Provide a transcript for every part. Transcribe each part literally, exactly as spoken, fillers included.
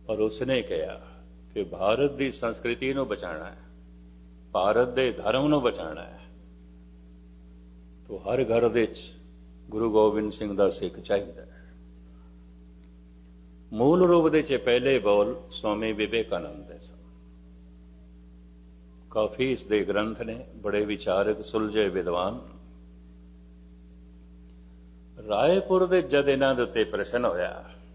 और उसने कहा कि भारत की संस्कृति को बचाना है, भारत के धर्म को बचाना है, तो हर घर विच गुरु गोबिंद सिंह का सिख चाहिए। मूल रूप दे पहले बोल स्वामी विवेकानंद दे सन। काफी इसके ग्रंथ ने, बड़े विचारक, सुलझे विद्वान। रायपुर दे जद इन्हां दे उत्ते प्रश्न होया,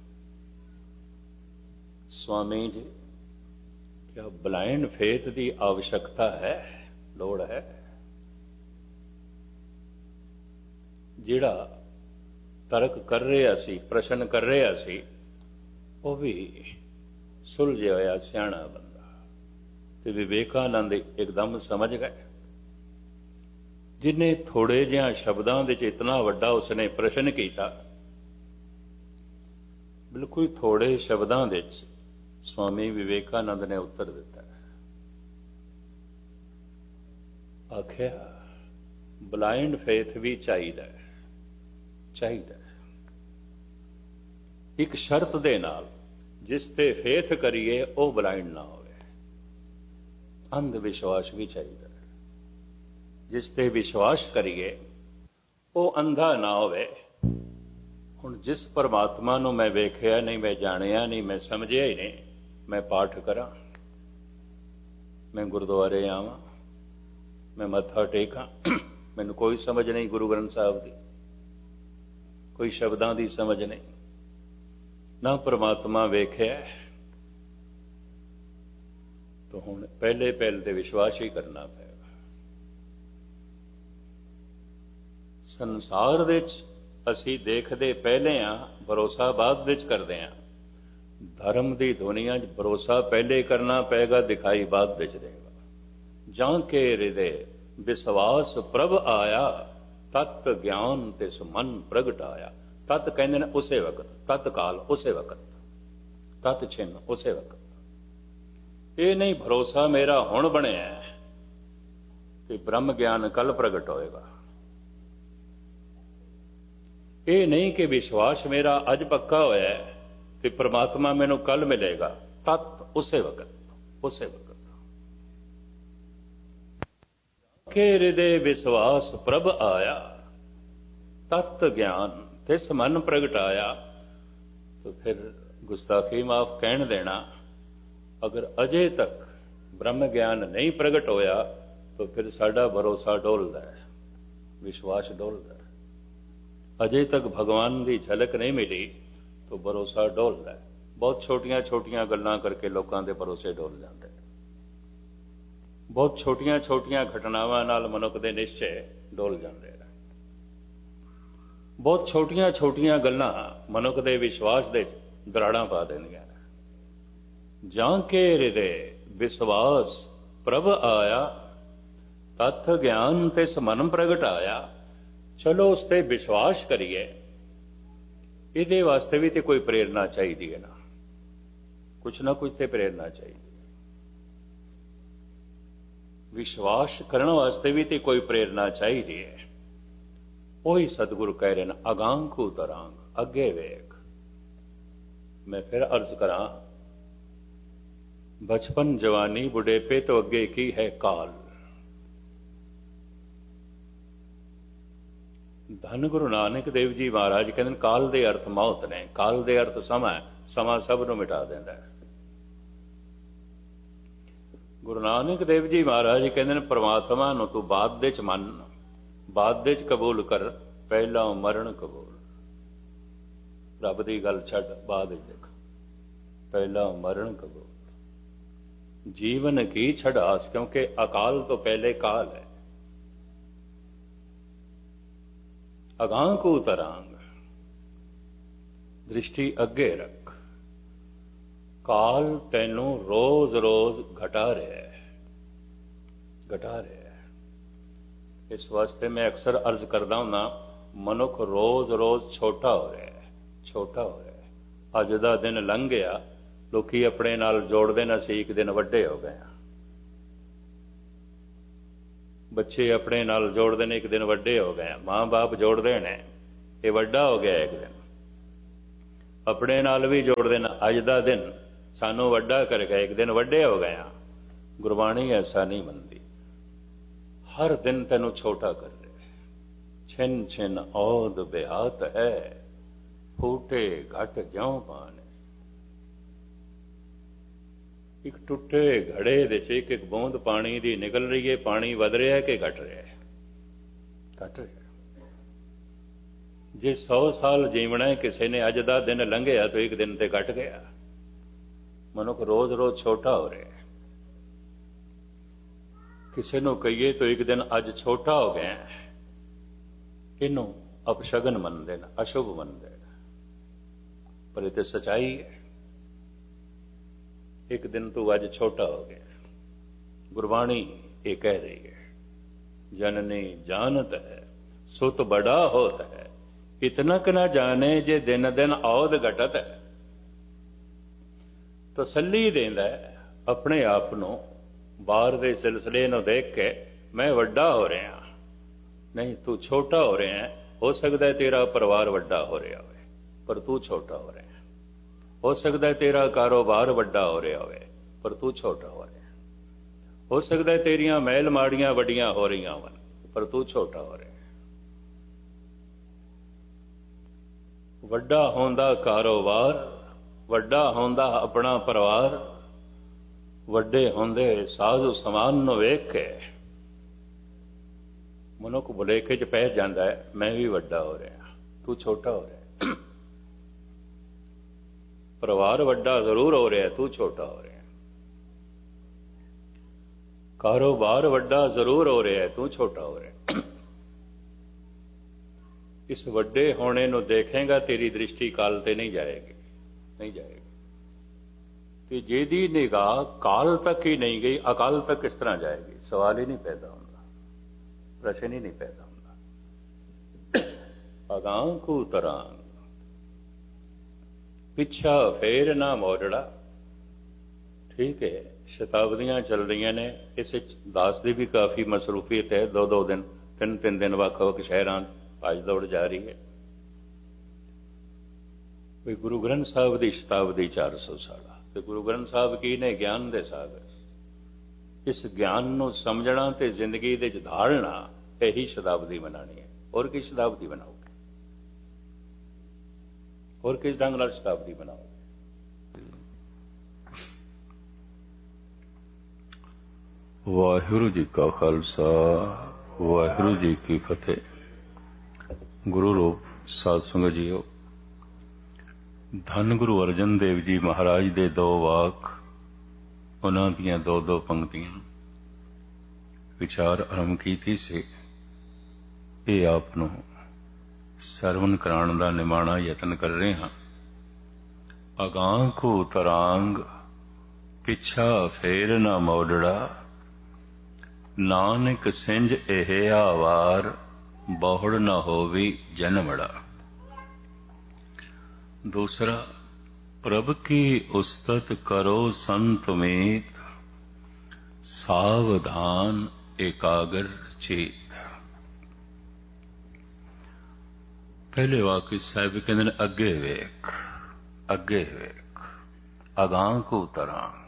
स्वामी जी क्या ब्लाइंड फेथ की आवश्यकता है, लोड़ है? जिहड़ा तर्क कर रहा सी, प्रश्न कर रहा सी, वो भी सुलझे होया सियाणा बंदा। ते विवेकानंद एकदम समझ गए। जिन्हें थोड़े जिहा शब्दों विच इतना वड्डा उसने प्रश्न किया, बिल्कुल थोड़े शब्दों विच स्वामी विवेकानंद ने उत्तर दिता। आख्या ब्लाइंड फेथ भी चाहिए, चाहिए एक शर्त दे नाल, जिस ते फेथ करिए वो ब्लाइंड ना होवे। अंध विश्वास भी चाहिए, जिस ते विश्वास करिए वो अंधा ना होवे। हुण जिस परमात्मा नूं मैं वेखिया नहीं, मैं जानिया नहीं, मैं समझिया ही नहीं, मैं पाठ करा, मैं गुरुद्वारे आवां, मैं मत्था टेकां, मैनूं कोई समझ नहीं गुरु ग्रंथ साहिब की, कोई शब्दां की समझ नहीं, ना परमात्मा वेख्या, तो हुण पहले पहल ते विश्वास ही करना पेगा। संसार विच असीं देखदे पहले आ, भरोसा बाद विच करदे आ। धर्म की दुनिया च भरोसा पहले करना पेगा, दिखाई बाद विच देगा। जां के हृदय विश्वास प्रभ आया, तत् ज्ञान तिस मन प्रगट आया। तत् कहंदे ने उसे वक्त, तत्काल उसे वक्त, तत् छिन्न उसे वक्त। ये नहीं भरोसा मेरा हुण बनिया कि ब्रह्म ज्ञान कल प्रगट होएगा। ये नहीं कि विश्वास मेरा अज पक्का होया है कि परमात्मा मैनू कल मिलेगा। तत् उसे वक्त, उसे वक्त के हृदय विश्वास प्रभ आया, तत् ज्ञान तिस मन प्रगट आया। तो फिर गुस्ताखी माफ कहन देना, अगर अजे तक ब्रह्म ज्ञान नहीं प्रगट होया तो फिर साडा भरोसा डोलदा है, विश्वास डोलदा है। अजे तक भगवान की झलक नहीं मिली तो भरोसा डोलदा है। बहुत छोटियां छोटियां गल्लां करके लोगों के भरोसे डोल जाते हैं। बहुत छोटियां छोटियां घटनावां नाल मनुख दे निश्चय डोल जाते हैं। बहुत छोटियां छोटियां गल्लां मनुख दे विश्वास दे दराड़ां पा देंदियां। जां के हृदय विश्वास प्रभ आया, तत् ज्ञान तिस मन प्रगट आया। चलो उस ते विश्वास करिए, इहदे वास्ते भी तो कोई प्रेरणा चाहिए है ना, कुछ ना कुछ तो प्रेरणा चाहिए। विश्वास करने वास्ते भी तो कोई प्रेरणा चाहिए है। वही सतगुरु कह रहे हैं, अगांखू तरांग, अगे वेख। मैं फिर अर्ज करा, बचपन जवानी बुढ़ेपे तो अगे की है काल। धन गुरु नानक देव जी महाराज कहते हैं, काल दे अर्थ मौत ने, काल दे अर्थ समा है, समा सब नूं मिटा देंदा है। गुरु नानक देव जी महाराज कहते हैं, परमात्मा नूं तू बाद दे च मन, बाद दे च कबूल कर, पहला मरण कबूल। रब दी गल छड्ड, बाद विच देख, पहला मरण कबूल। जीवन की छड़ास, क्योंकि अकाल तो पहले काल है। अगां को तरांग, दृष्टि अगे रख। काल तैनू रोज रोज घटा रहा है, घटा रहा है। इस वास्ते मैं अक्सर अर्ज करता हूं ना, मनुख रोज रोज छोटा हो रहा है, छोटा हो रहा है। अज दा दिन लंघ गया, लोकी अपने नाल जोड़ते ना सी एक दिन वड्डे हो गए। बच्चे अपने नाल जोड़ते हैं, एक दिन वड्डे हो गए। मां बाप जोड़ते हैं, ये वड्डा हो गया एक दिन। अपने नाल भी जोड़ते हैं, अज दा दिन ਸਾਨੂੰ ਵੱਡਾ ਕਰ ਗਿਆ, ਇੱਕ ਦਿਨ ਵੱਡੇ ਹੋ ਗਏ ਹਾਂ। ਗੁਰਬਾਣੀ ਐਸਾ ਨਹੀਂ ਮੰਨਦੀ, ਹਰ ਦਿਨ ਤੈਨੂੰ ਛੋਟਾ ਕਰ ਰਿਹਾ। ਛਿਨ ਛਿਨ ਔਦ ਬਿਆਤ ਹੈ, ਫੂਟੇ ਘਟ ਜਿਉਂ ਪਾਣੇ। ਇੱਕ ਟੁੱਟੇ ਘੜੇ ਦੇ ਚ ਇੱਕ ਇੱਕ ਬੂੰਦ ਪਾਣੀ ਦੀ ਨਿਕਲ ਰਹੀ ਹੈ। ਪਾਣੀ ਵਧ ਰਿਹਾ ਕਿ ਘਟ ਰਿਹਾ ਹੈ? ਘਟ ਰਿਹਾ। ਜੇ ਸੌ ਸਾਲ ਜੀਵਣਾ ਹੈ ਕਿਸੇ ਨੇ, ਅੱਜ ਦਾ ਦਿਨ ਲੰਘਿਆ ਤਾਂ ਇੱਕ ਦਿਨ ਤੇ ਘਟ ਗਿਆ। ਮਨੁੱਖ ਰੋਜ਼ ਰੋਜ਼ ਛੋਟਾ ਹੋ ਰਿਹਾ। ਕਿਸੇ ਨੂੰ ਕਹੀਏ ਤਾਂ ਇੱਕ ਦਿਨ ਅੱਜ ਛੋਟਾ ਹੋ ਗਿਆ, ਇਹਨੂੰ ਅਪਸ਼ਗਨ ਮੰਨਦੇ ਨੇ, ਅਸ਼ੁਭ ਮੰਨਦੇ ਨੇ, ਪਰ ਇਹ ਤੇ ਸਚਾਈ ਹੈ। ਇੱਕ ਦਿਨ ਤੂੰ ਅੱਜ ਛੋਟਾ ਹੋ ਗਿਆ। ਗੁਰਬਾਣੀ ਇਹ ਕਹਿ ਰਹੀ ਹੈ, ਜਨਨੀ ਜਾਣਤ ਹੈ ਸੁਤ ਬੜਾ ਹੋਤ ਹੈ, ਇਤਨਕ ਨਾ ਜਾਣੇ ਜੇ ਦਿਨ ਦਿਨ ਔਦ ਘਟਤ ਹੈ। ਤਸੱਲੀ ਦਿੰਦਾ ਆਪਣੇ ਆਪ ਨੂੰ, ਬਾਹਰ ਦੇ ਸਿਲਸਿਲੇ ਨੂੰ ਦੇਖ ਕੇ, ਮੈਂ ਵੱਡਾ ਹੋ ਰਿਹਾ। ਨਹੀਂ, ਤੂੰ ਛੋਟਾ ਹੋ ਰਿਹਾ। ਹੋ ਸਕਦਾ ਹੈ ਤੇਰਾ ਪਰਿਵਾਰ ਵੱਡਾ ਹੋ ਰਿਹਾ ਹੋਵੇ, ਪਰ ਤੂੰ ਛੋਟਾ ਹੋ ਰਿਹਾ। ਹੋ ਸਕਦਾ ਹੈ ਤੇਰਾ ਕਾਰੋਬਾਰ ਵੱਡਾ ਹੋ ਰਿਹਾ ਹੋਵੇ, ਪਰ ਤੂੰ ਛੋਟਾ ਹੋ ਰਿਹਾ। ਹੋ ਸਕਦਾ ਹੈ ਤੇਰੀਆਂ ਮਹਿਲ ਮਾੜੀਆਂ ਵੱਡੀਆਂ ਹੋ ਰਹੀਆਂ ਹੋਣ, ਪਰ ਤੂੰ ਛੋਟਾ ਹੋ ਰਿਹਾ। ਵੱਡਾ ਹੁੰਦਾ ਕਾਰੋਬਾਰ, ਵੱਡਾ ਹੁੰਦਾ ਆਪਣਾ ਪਰਿਵਾਰ, ਵੱਡੇ ਹੁੰਦੇ ਸਾਜ਼ੋ ਸਮਾਨ ਨੂੰ ਵੇਖ ਕੇ ਮਨੁੱਖ ਭੁਲੇਖੇ ਚ ਪੈ ਜਾਂਦਾ ਹੈ, ਮੈਂ ਵੀ ਵੱਡਾ ਹੋ ਰਿਹਾ, ਤੂੰ ਛੋਟਾ ਹੋ ਰਿਹਾ। ਪਰਿਵਾਰ ਵੱਡਾ ਜ਼ਰੂਰ ਹੋ ਰਿਹਾ, ਤੂੰ ਛੋਟਾ ਹੋ ਰਿਹਾ। ਕਾਰੋਬਾਰ ਵੱਡਾ ਜ਼ਰੂਰ ਹੋ ਰਿਹਾ, ਤੂੰ ਛੋਟਾ ਹੋ ਰਿਹਾ। ਇਸ ਵੱਡੇ ਹੋਣੇ ਨੂੰ ਦੇਖੇਗਾ, ਤੇਰੀ ਦ੍ਰਿਸ਼ਟੀ ਕਾਲ ਤੇ ਨਹੀਂ ਜਾਏਗੀ, ਨਹੀਂ ਜਾਏਗੀ। ਤੇ ਜਿਹਦੀ ਨਿਗਾਹ ਕਾਲ ਤੱਕ ਹੀ ਨਹੀਂ ਗਈ, ਅਕਾਲ ਤੱਕ ਕਿਸ ਤਰ੍ਹਾਂ ਜਾਏਗੀ? ਸਵਾਲ ਹੀ ਨਹੀਂ ਪੈਦਾ ਹੁੰਦਾ, ਪ੍ਰਸ਼ਨ ਹੀ ਨਹੀਂ ਪੈਦਾ ਹੁੰਦਾ। ਅਗਾਂਹ ਕੂ ਤਰਾਂਗ ਪਿੱਛਾ ਫੇਰ ਨਾ ਮੋੜੜਾ। ਠੀਕ ਹੈ, ਸ਼ਤਾਬਦੀਆਂ ਚੱਲ ਰਹੀਆਂ ਨੇ, ਇਸ ਵਿੱਚ ਦਾਸ ਦੀ ਵੀ ਕਾਫੀ ਮਸਰੂਫੀਅਤ ਹੈ। ਦੋ ਦੋ ਦਿਨ ਤਿੰਨ ਤਿੰਨ ਦਿਨ ਵੱਖ ਵੱਖ ਸ਼ਹਿਰਾਂ ਭੱਜ ਦੌੜ ਜਾ ਰਹੀ ਹੈ। ਵੀ ਗੁਰੂ ਗ੍ਰੰਥ ਸਾਹਿਬ ਦੀ ਸ਼ਤਾਬਦੀ ਚਾਰ ਸੌ ਸਾਲਾ, ਤੇ ਗੁਰੂ ਗ੍ਰੰਥ ਸਾਹਿਬ ਕੀ ਨੇ? ਗਿਆਨ ਦੇ ਸਾਗਰ। ਇਸ ਗਿਆਨ ਨੂੰ ਸਮਝਣਾ ਤੇ ਜ਼ਿੰਦਗੀ ਦੇ ਵਿੱਚ ਧਾਰਨਾ, ਇਹੀ ਸ਼ਤਾਬਦੀ ਮਨਾਉਣੀ ਹੈ। ਹੋਰ ਕੀ ਸ਼ਤਾਬਦੀ ਬਣਾਓਗੇ? ਹੋਰ ਕਿਸ ਢੰਗ ਨਾਲ ਸ਼ਤਾਬਦੀ ਬਣਾਓਗੇ? ਵਾਹਿਗੁਰੂ ਜੀ ਕਾ ਖਾਲਸਾ, ਵਾਹਿਗੁਰੂ ਜੀ ਕੀ ਫਤਿਹ। ਗੁਰੂ ਰੂਪ ਸਾਧ ਸੰਗਤ ਜੀਓ, ਧੰਨ ਗੁਰੂ ਅਰਜਨ ਦੇਵ ਜੀ ਮਹਾਰਾਜ ਦੇ ਦੋ ਵਾਕ, ਉਹਨਾਂ ਦੀਆਂ ਦੋ ਦੋ ਪੰਕਤੀਆਂ ਵਿਚਾਰ ਆਰੰਭ ਕੀਤੀ ਸੀ। ਇਹ ਆਪ ਨੂੰ ਸਰਵਨ ਕਰਾਉਣ ਦਾ ਨਿਮਾਣਾ ਯਤਨ ਕਰ ਰਹੇ ਹਾਂ। ਅਗਾਂਹ ਕੂ ਤਰਾਂਗ ਪਿੱਛਾ ਫੇਰ ਨਾ ਮੋੜੜਾ, ਨਾਨਕ ਸਿੰਜ ਇਹ ਆਵਾਰ ਬਹੁੜ ਨਾ ਹੋਵੀ ਜਨਮੜਾ। दूसरा, प्रभ की उस्तत करो संत मीत, सावधान एकाग्र चेत। पहले वाक्य साहिब कहते हैं अगे वेख, अगे वेख, अगां को तरांग,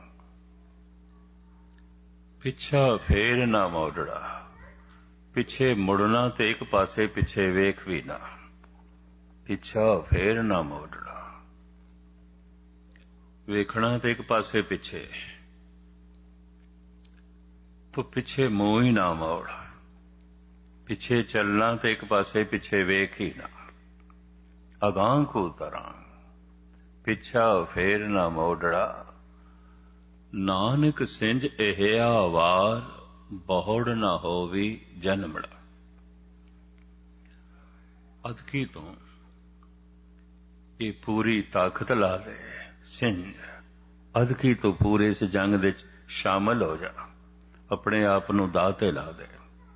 पिछा फेर ना मोड़ड़ा। पिछे मुड़ना ते एक पासे पिछे वेख भी ना, पिछा फेर ना मोड़ना। ਵੇਖਣਾ ਤੇ ਇੱਕ ਪਾਸੇ ਪਿੱਛੇ, ਤੂੰ ਪਿੱਛੇ ਮੂੰਹ ਹੀ ਨਾ ਮੋੜ। ਪਿੱਛੇ ਚੱਲਣਾ ਤੇ ਇੱਕ ਪਾਸੇ ਪਿੱਛੇ ਵੇਖ ਹੀ ਨਾ। ਅਗਾਂਹ ਕੂ ਤਰਾਂ ਪਿੱਛਾ ਫੇਰ ਨਾ ਮੋੜੜਾ, ਨਾਨਕ ਸਿੰਜ ਇਹ ਆਵਾਰ ਬਹੁੜ ਨਾ ਹੋਵੀ ਜਨਮੜਾ। ਅਦਕੀ ਤੋਂ ਇਹ ਪੂਰੀ ਤਾਕਤ ਲਾ ਲੈ, ਸਿੰਜ ਅਦਕੀ ਤੋਂ ਪੂਰੇ ਇਸ ਜੰਗ ਦੇ ਵਿੱਚ ਸ਼ਾਮਲ ਹੋ ਜਾ, ਆਪਣੇ ਆਪ ਨੂੰ ਦਾਅ ਤੇ ਲਾ ਦੇ,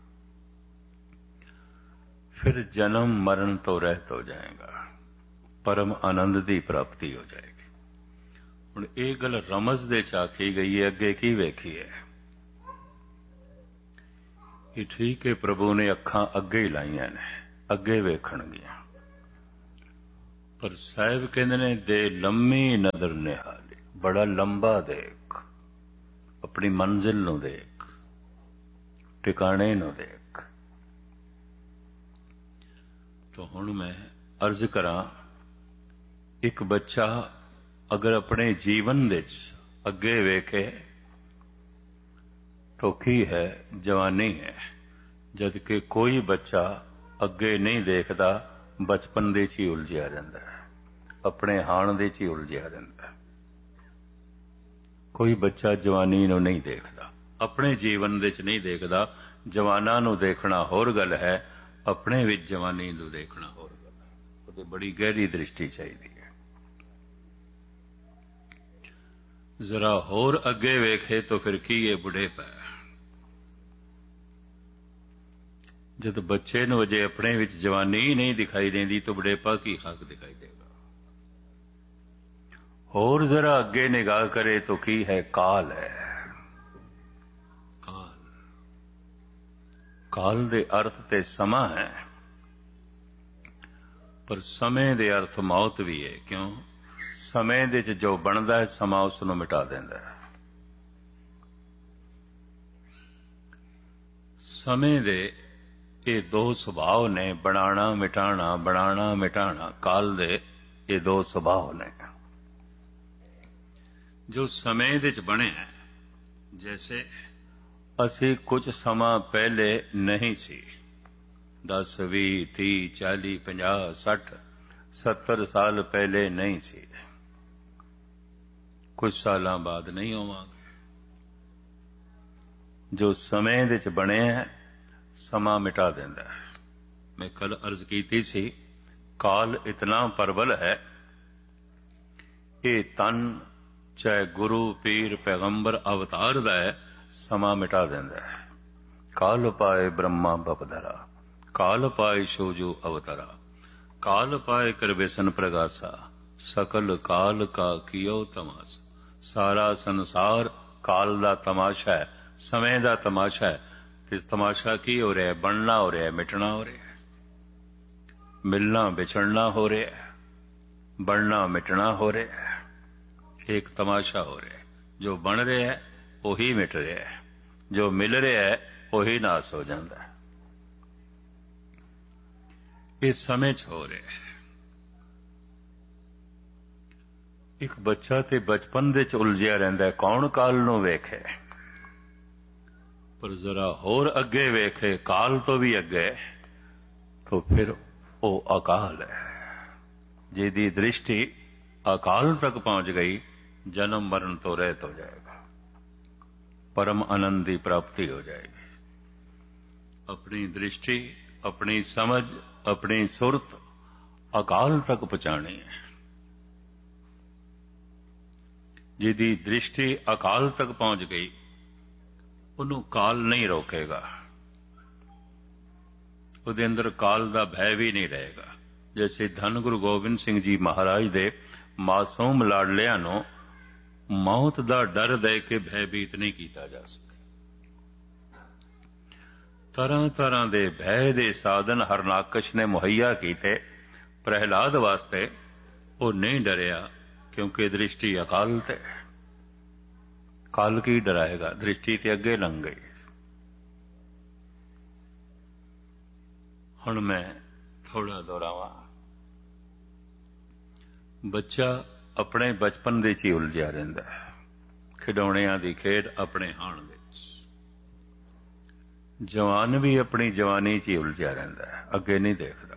ਫਿਰ ਜਨਮ ਮਰਨ ਤੋਂ ਰਹਿਤ ਹੋ ਜਾਏਗਾ, ਪਰਮ ਆਨੰਦ ਦੀ ਪ੍ਰਾਪਤੀ ਹੋ ਜਾਏਗੀ। ਹੁਣ ਇਹ ਗੱਲ ਰਮਜ਼ ਦੇ ਚ ਆਖੀ ਗਈ ਹੈ, ਅੱਗੇ ਕੀ ਵੇਖੀਏ? ਇਹ ਠੀਕ ਹੈ, ਪ੍ਰਭੂ ਨੇ ਅੱਖਾਂ ਅੱਗੇ ਹੀ ਲਾਈਆਂ ਨੇ, ਅੱਗੇ ਵੇਖਣਗੀਆਂ, ਪਰ ਸਾਹਿਬ ਕਹਿੰਦੇ ਨੇ ਦੇ ਲੰਮੀ ਨਜ਼ਰ ਨਿਹਾਲੀ। ਬੜਾ ਲੰਬਾ ਦੇਖ, ਆਪਣੀ ਮੰਜ਼ਿਲ ਨੂੰ ਦੇਖ, ਟਿਕਾਣੇ ਨੂੰ ਦੇਖ। ਤਾਂ ਹੁਣ ਮੈਂ ਅਰਜ਼ ਕਰਾਂ, ਇੱਕ ਬੱਚਾ ਅਗਰ ਆਪਣੇ ਜੀਵਨ ਵਿੱਚ ਅੱਗੇ ਵੇਖੇ ਤਾਂ ਕੀ ਹੈ? ਜਵਾਨੀ ਹੈ। ਜਦ ਕਿ ਕੋਈ ਬੱਚਾ ਅੱਗੇ ਨਹੀਂ ਦੇਖਦਾ, ਬਚਪਨ ਦੇ 'ਚ ਹੀ ਉਲਝਿਆ ਰਹਿੰਦਾ ਹੈ, ਆਪਣੇ ਹਾਣ ਦੇ 'ਚ ਹੀ ਉਲਝਿਆ ਰਹਿੰਦਾ ਹੈ। ਕੋਈ ਬੱਚਾ ਜਵਾਨੀ ਨੂੰ ਨਹੀਂ ਦੇਖਦਾ, ਆਪਣੇ ਜੀਵਨ ਦੇ 'ਚ ਨਹੀਂ ਦੇਖਦਾ। ਜਵਾਨਾਂ ਨੂੰ ਦੇਖਣਾ ਹੋਰ ਗੱਲ ਹੈ, ਆਪਣੇ ਵਿੱਚ ਜਵਾਨੀ ਨੂੰ ਦੇਖਣਾ ਹੋਰ ਗੱਲ ਹੈ। ਉਹਦੀ ਬੜੀ ਗਹਿਰੀ ਦ੍ਰਿਸ਼ਟੀ ਚਾਹੀਦੀ ਹੈ। ਜ਼ਰਾ ਹੋਰ ਅੱਗੇ ਵੇਖੇ ਤਾਂ ਫਿਰ ਕੀ ਇਹ ਬੁਢੇਪਾ ਹੈ। ਜਦ ਬੱਚੇ ਨੂੰ ਅਜੇ ਆਪਣੇ ਵਿੱਚ ਜਵਾਨੀ ਹੀ ਨਹੀਂ ਦਿਖਾਈ ਦਿੰਦੀ ਤਾਂ ਬੁਢੇਪਾ ਕੀ ਹੱਕ ਦਿਖਾਈ ਦੇਗਾ। ਹੋਰ ਜ਼ਰਾ ਅੱਗੇ ਨਿਗਾਹ ਕਰੇ ਤਾਂ ਕੀ ਹੈ? ਕਾਲ ਹੈ। ਕਾਲ, ਕਾਲ ਦੇ ਅਰਥ ਤੇ ਸਮਾਂ ਹੈ, ਪਰ ਸਮੇਂ ਦੇ ਅਰਥ ਮੌਤ ਵੀ ਹੈ। ਕਿਉਂ? ਸਮੇਂ ਦੇ 'ਚ ਜੋ ਬਣਦਾ ਹੈ, ਸਮਾਂ ਉਸ ਨੂੰ ਮਿਟਾ ਦਿੰਦਾ ਹੈ। ਸਮੇਂ ਦੇ ਇਹ ਦੋ ਸੁਭਾਅ ਨੇ, ਬਣਾਣਾ ਮਿਟਾਣਾ, ਬਣਾਣਾ ਮਿਟਾਣਾ। ਕਾਲ ਦੇ ਇਹ ਦੋ ਸੁਭਾਅ ਨੇ ਜੋ ਸਮੇਂ ਦੇ 'ਚ ਬਣਿਆ। ਜੈਸੇ ਅਸੀਂ ਕੁਝ ਸਮਾਂ ਪਹਿਲੇ ਨਹੀਂ ਸੀ, ਦਸ, ਵੀਹ, ਤੀਹ, ਚਾਲੀ, ਪੰਜਾਹ, ਸੱਠ, ਸੱਤਰ ਸਾਲ ਪਹਿਲੇ ਨਹੀਂ ਸੀ, ਕੁਝ ਸਾਲਾਂ ਬਾਅਦ ਨਹੀਂ ਹੋਵਾਂਗੇ। ਜੋ ਸਮੇਂ ਦੇ 'ਚ ਬਣਿਆ, ਸਮਾਂ ਮਿਟਾ ਦਿੰਦਾ ਹੈ। ਮੈਂ ਕੱਲ ਅਰਜ਼ ਕੀਤੀ ਸੀ, ਕਾਲ ਇਤਨਾ ਪ੍ਰਬਲ ਹੈ, ਇਹ ਤਨ ਚਾਹੇ ਗੁਰੂ, ਪੀਰ, ਪੈਗੰਬਰ, ਅਵਤਾਰ ਦਾ ਹੈ, ਸਮਾਂ ਮਿਟਾ ਦਿੰਦਾ ਹੈ। ਕਾਲ ਪਾਏ ਬ੍ਰਹਮਾ ਬਪਧਰਾ, ਕਾਲ ਪਾਏ ਸੋਜੋ ਅਵਤਾਰਾ, ਕਾਲ ਪਾਏ ਕਰ ਬੇਸਨ ਪ੍ਰਗਾਸਾ, ਸਕਲ ਕਾਲ ਕਾ ਕੀਓ ਤਮਾਸਾ। ਸਾਰਾ ਸੰਸਾਰ ਕਾਲ ਦਾ ਤਮਾਸ਼ਾ ਹੈ, ਸਮੇਂ ਦਾ ਤਮਾਸ਼ਾ ਹੈ। ਤੇ ਤਮਾਸ਼ਾ ਕੀ ਹੋ ਰਿਹਾ? ਬਣਨਾ ਹੋ ਰਿਹਾ, ਮਿਟਣਾ ਹੋ ਰਿਹਾ, ਮਿਲਣਾ ਵਿਛੜਨਾ ਹੋ ਰਿਹਾ, ਬਣਨਾ ਮਿਟਣਾ ਹੋ ਰਿਹਾ। ਇੱਕ ਤਮਾਸ਼ਾ ਹੋ ਰਿਹਾ। ਜੋ ਬਣ ਰਿਹਾ ਹੈ ਉਹੀ ਮਿਟ ਰਿਹਾ ਹੈ, ਜੋ ਮਿਲ ਰਿਹਾ ਹੈ ਉਹੀ ਨਾਸ ਹੋ ਜਾਂਦਾ ਹੈ। ਇਹ ਸਮੇਂ 'ਚ ਹੋ ਰਿਹਾ ਹੈ। ਇੱਕ ਬੱਚਾ ਤੇ ਬਚਪਨ ਦੇ 'ਚ ਉਲਝਿਆ ਰਹਿੰਦਾ ਹੈ, ਕੌਣ ਕਾਲ ਨੂੰ ਵੇਖੇ? ਪਰ ਜ਼ਰਾ ਹੋਰ ਅੱਗੇ ਵੇਖੇ, ਕਾਲ ਤੋਂ ਵੀ ਅੱਗੇ, ਤਾਂ ਫਿਰ ਉਹ ਅਕਾਲ ਹੈ। ਜਿਹਦੀ ਦ੍ਰਿਸ਼ਟੀ ਅਕਾਲ ਤੱਕ ਪਹੁੰਚ ਗਈ, ਜਨਮ ਮਰਨ ਤੋਂ ਰਹਿਤ ਹੋ ਜਾਏਗਾ, ਪਰਮ ਆਨੰਦ ਦੀ ਪ੍ਰਾਪਤੀ ਹੋ ਜਾਏਗੀ। ਆਪਣੀ ਦ੍ਰਿਸ਼ਟੀ, ਆਪਣੀ ਸਮਝ, ਆਪਣੀ ਸੁਰਤ ਅਕਾਲ ਤੱਕ ਪਹੁੰਚਾਣੀ ਹੈ। ਜਿਹਦੀ ਦ੍ਰਿਸ਼ਟੀ ਅਕਾਲ ਤੱਕ ਪਹੁੰਚ ਗਈ, ਉਹਨੂੰ ਕਾਲ ਨਹੀਂ ਰੋਕੇਗਾ, ਉਹਦੇ ਅੰਦਰ ਕਾਲ ਦਾ ਭੈ ਵੀ ਨਹੀਂ ਰਹੇਗਾ। ਜੈਸੇ ਧੰਨ ਗੁਰੂ ਗੋਬਿੰਦ ਸਿੰਘ ਜੀ ਮਹਾਰਾਜ ਦੇ ਮਾਸੂਮ ਲਾਡਲਿਆਂ ਨੂੰ ਮੌਤ ਦਾ ਡਰ ਦੇ ਕੇ ਭੈਭੀਤ ਨਹੀਂ ਕੀਤਾ ਜਾ ਸਕਿਆ। ਤਰ੍ਹਾਂ ਤਰ੍ਹਾਂ ਦੇ ਭੈ ਦੇ ਸਾਧਨ ਹਰਨਾਕਸ਼ ਨੇ ਮੁਹੱਈਆ ਕੀਤੇ ਪ੍ਰਹਿਲਾਦ ਵਾਸਤੇ। ਉਹ ਨਹੀਂ ਡਰਿਆ, ਕਿਉਂਕਿ ਦ੍ਰਿਸ਼ਟੀ ਅਕਾਲ ਤੇ। ਕਾਲ ਕੀ ਡਰਾਏਗਾ? ਦ੍ਰਿਸ਼ਟੀ ਤੇ ਅੱਗੇ ਲੰਘ ਗਈ। ਹੁਣ ਮੈਂ ਥੋੜਾ ਦੁਹਰਾਵਾਂ। ਬੱਚਾ ਆਪਣੇ ਬਚਪਨ ਦੇ 'ਚ ਹੀ ਉਲਝਿਆ ਰਹਿੰਦਾ ਹੈ, ਖਿਡੌਣਿਆਂ ਦੀ ਖੇਡ ਆਪਣੇ ਹਾਣ ਵਿੱਚ। ਜਵਾਨ ਵੀ ਆਪਣੀ ਜਵਾਨੀ 'ਚ ਹੀ ਉਲਝਿਆ ਰਹਿੰਦਾ ਹੈ, ਅੱਗੇ ਨਹੀਂ ਦੇਖਦਾ।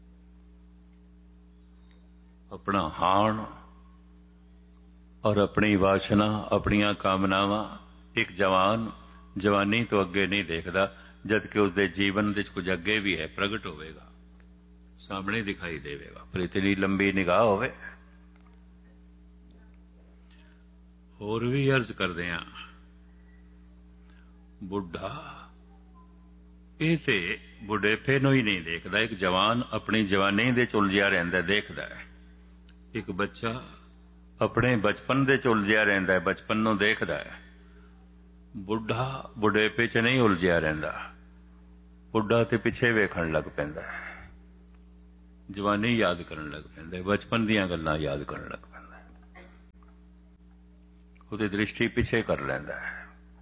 ਆਪਣਾ ਹਾਣ ਔਰ ਆਪਣੀ ਵਾਸ਼ਨਾ, ਆਪਣੀਆਂ ਕਾਮਨਾਵਾਂ, ਇੱਕ ਜਵਾਨ ਜਵਾਨੀ ਤੋਂ ਅੱਗੇ ਨਹੀਂ ਦੇਖਦਾ। ਜਦ ਕਿ ਉਸਦੇ ਜੀਵਨ ਵਿੱਚ ਕੁਝ ਅੱਗੇ ਵੀ ਹੈ, ਪ੍ਰਗਟ ਹੋਵੇਗਾ, ਸਾਹਮਣੇ ਦਿਖਾਈ ਦੇਵੇਗਾ, ਪਰ ਇਤਨੀ ਲੰਬੀ ਨਿਗਾਹ ਹੋਵੇ। ਹੋਰ ਵੀ ਅਰਜ਼ ਕਰਦੇ ਹਾਂ, ਬੁੱਢਾ ਇਹ ਤੇ ਬੁਢੇਪੇ ਨੂੰ ਹੀ ਨਹੀਂ ਦੇਖਦਾ। ਇੱਕ ਜਵਾਨ ਆਪਣੀ ਜਵਾਨੀ ਦੇ 'ਚ ਉਲਝਿਆ ਰਹਿੰਦਾ, ਦੇਖਦਾ ਹੈ। ਇੱਕ ਬੱਚਾ ਆਪਣੇ ਬਚਪਨ ਦੇ 'ਚ ਉਲਝਿਆ ਰਹਿੰਦਾ ਹੈ, ਬਚਪਨ ਨੂੰ ਦੇਖਦਾ ਹੈ। ਬੁੱਢਾ ਬੁਢੇਪੇ 'ਚ ਨਹੀਂ ਉਲਝਿਆ ਰਹਿੰਦਾ, ਬੁੱਢਾ ਤੇ ਪਿੱਛੇ ਵੇਖਣ ਲੱਗ ਪੈਂਦਾ ਹੈ, ਜਵਾਨੀ ਯਾਦ ਕਰਨ ਲੱਗ ਪੈਂਦਾ, ਬਚਪਨ ਦੀਆਂ ਗੱਲਾਂ ਯਾਦ ਕਰਨ ਲੱਗ ਪੈਂਦਾ। ਉਹਦੀ ਦ੍ਰਿਸ਼ਟੀ ਪਿੱਛੇ ਕਰ ਲੈਂਦਾ ਹੈ।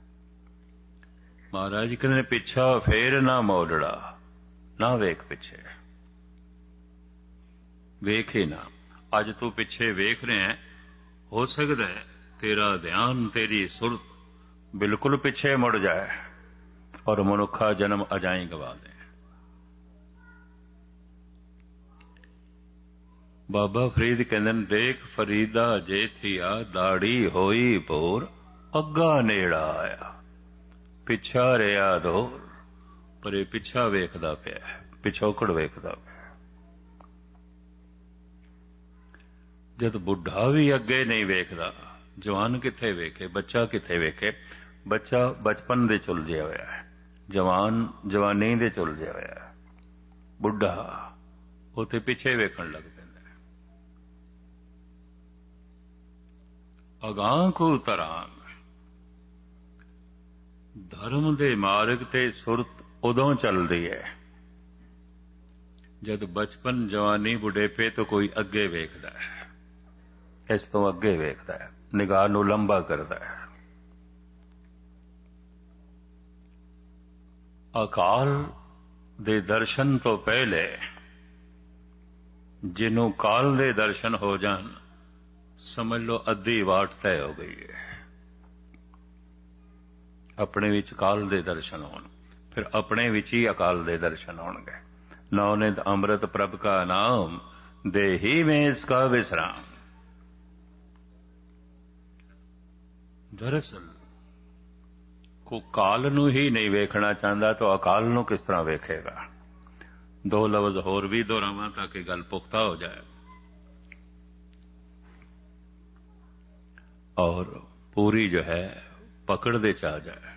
ਮਹਾਰਾਜ ਕਹਿੰਦੇ ਨੇ ਪਿੱਛਾ ਫੇਰ ਨਾ ਮੋੜੜਾ, ਨਾ ਵੇਖ ਪਿੱਛੇ, ਵੇਖ ਹੀ ਨਾ। ਅੱਜ ਤੂੰ ਪਿੱਛੇ ਵੇਖ ਰਿਹਾ, ਹੋ ਸਕਦਾ ਹੈ ਤੇਰਾ ਧਿਆਨ, ਤੇਰੀ ਸੁਰਤ ਬਿਲਕੁਲ ਪਿੱਛੇ ਮੁੜ ਜਾਏ ਔਰ ਮਨੁੱਖਾ ਜਨਮ ਅਜਾਈ ਗਵਾ ਦੇ। ਬਾਬਾ ਫਰੀਦ ਕਹਿੰਦੇ ਨੇ, ਦੇਖ ਫਰੀਦਾ ਜੇ ਥੀਆ ਦਾੜੀ ਹੋਈ ਭੋਰ, ਅੱਗਾ ਨੇੜਾ ਆਇਆ ਪਿੱਛਾ ਰਿਹਾ ਦੂਰ। ਪਰ ਇਹ ਪਿੱਛਾ ਵੇਖਦਾ ਪਿਆ, ਪਿਛੋਕੜ ਵੇਖਦਾ ਪਿਆ। ਜਦ ਬੁੱਢਾ ਵੀ ਅੱਗੇ ਨਹੀਂ ਵੇਖਦਾ, ਜਵਾਨ ਕਿੱਥੇ ਵੇਖੇ, ਬੱਚਾ ਕਿੱਥੇ ਵੇਖੇ। ਬੱਚਾ ਬਚਪਨ ਦੇ ਝੁਲਝਿਆ ਹੋਇਆ ਹੈ, ਜਵਾਨ ਜਵਾਨੀ ਦੇ ਝੁਲਝਿਆ ਹੋਇਆ ਹੈ, ਬੁੱਢਾ ਉੱਥੇ ਪਿੱਛੇ ਵੇਖਣ ਲੱਗ ਪੈਂਦਾ। ਅਗਾਂਹ ਕੋ ਤਰਾਂਗ, ਧਰਮ ਦੇ ਮਾਰਗ ਤੇ ਸੁਰਤ ਉਦੋਂ ਚੱਲਦੀ ਹੈ ਜਦ ਬਚਪਨ, ਜਵਾਨੀ, ਬੁਢੇਪੇ ਤੋਂ ਕੋਈ ਅੱਗੇ ਵੇਖਦਾ ਹੈ, ਇਸ ਤੋਂ ਅੱਗੇ ਵੇਖਦਾ ਹੈ, ਨਿਗਾਹ ਨੂੰ ਲੰਬਾ ਕਰਦਾ ਹੈ। ਅਕਾਲ ਦੇ ਦਰਸ਼ਨ ਤੋਂ ਪਹਿਲੇ ਜਿਹਨੂੰ ਕਾਲ ਦੇ ਦਰਸ਼ਨ ਹੋ ਜਾਣ, ਸਮਝ ਲਓ ਅੱਧੀ ਵਾਟ ਤੈਅ ਹੋ ਗਈ ਹੈ। ਆਪਣੇ ਵਿੱਚ ਕਾਲ ਦੇ ਦਰਸ਼ਨ ਹੋਣ, ਫਿਰ ਆਪਣੇ ਵਿੱਚ ਹੀ ਅਕਾਲ ਦੇ ਦਰਸ਼ਨ ਹੋਣਗੇ। ਨੌ ਨਿਤ ਅੰਮ੍ਰਿਤ ਪ੍ਰਭ ਕਾ ਨਾਮ, ਦੇਹੀ ਮੇਂ ਇਸਕਾ ਵਿਸਰਾਮ। ਦਰਅਸਲ ਕੋ ਕਾਲ ਨੂੰ ਹੀ ਨਹੀਂ ਵੇਖਣਾ ਚਾਹੁੰਦਾ ਤਾਂ ਅਕਾਲ ਨੂੰ ਕਿਸ ਤਰ੍ਹਾਂ ਵੇਖੇਗਾ। ਦੋ ਲਫ਼ਜ਼ ਹੋਰ ਵੀ ਦੁਹਰਾਵਾਂ ਤਾਂ ਕਿ ਗੱਲ ਪੁਖਤਾ ਹੋ ਜਾਏ ਔਰ ਪੂਰੀ ਜੋ ਹੈ ਪਕੜ ਦੇ ਚ ਆ ਜਾਏ।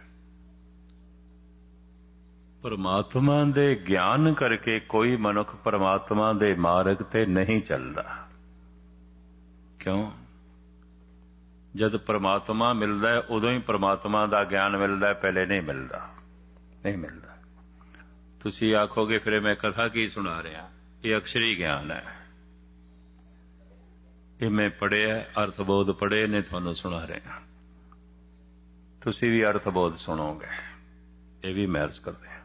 ਪਰਮਾਤਮਾ ਦੇ ਗਿਆਨ ਕਰਕੇ ਕੋਈ ਮਨੁੱਖ ਪਰਮਾਤਮਾ ਦੇ ਮਾਰਗ ਤੇ ਨਹੀਂ ਚੱਲਦਾ। ਕਿਉਂ? ਜਦ ਪਰਮਾਤਮਾ ਮਿਲਦਾ ਹੈ ਉਦੋਂ ਹੀ ਪਰਮਾਤਮਾ ਦਾ ਗਿਆਨ ਮਿਲਦਾ ਹੈ, ਪਹਿਲੇ ਨਹੀਂ ਮਿਲਦਾ, ਨਹੀਂ ਮਿਲਦਾ। ਤੁਸੀਂ ਆਖੋਗੇ ਫਿਰ ਮੈਂ ਕਥਾ ਕੀ ਸੁਣਾ ਰਿਹਾ, ਇਹ ਅਕਸ਼ਰੀ ਗਿਆਨ ਹੈ, ਇਹ ਮੈਂ ਪੜ੍ਹਿਆ, ਅਰਥਬੋਧ ਪੜ੍ਹੇ ਨੇ ਤੁਹਾਨੂੰ ਸੁਣਾ ਰਿਹਾ। ਤੁਸੀਂ ਵੀ ਅਰਥਬੋਧ ਸੁਣੋਗੇ, ਇਹ ਵੀ ਮੈਂ ਅਰਜ਼ ਕਰਦੇ ਹਾਂ।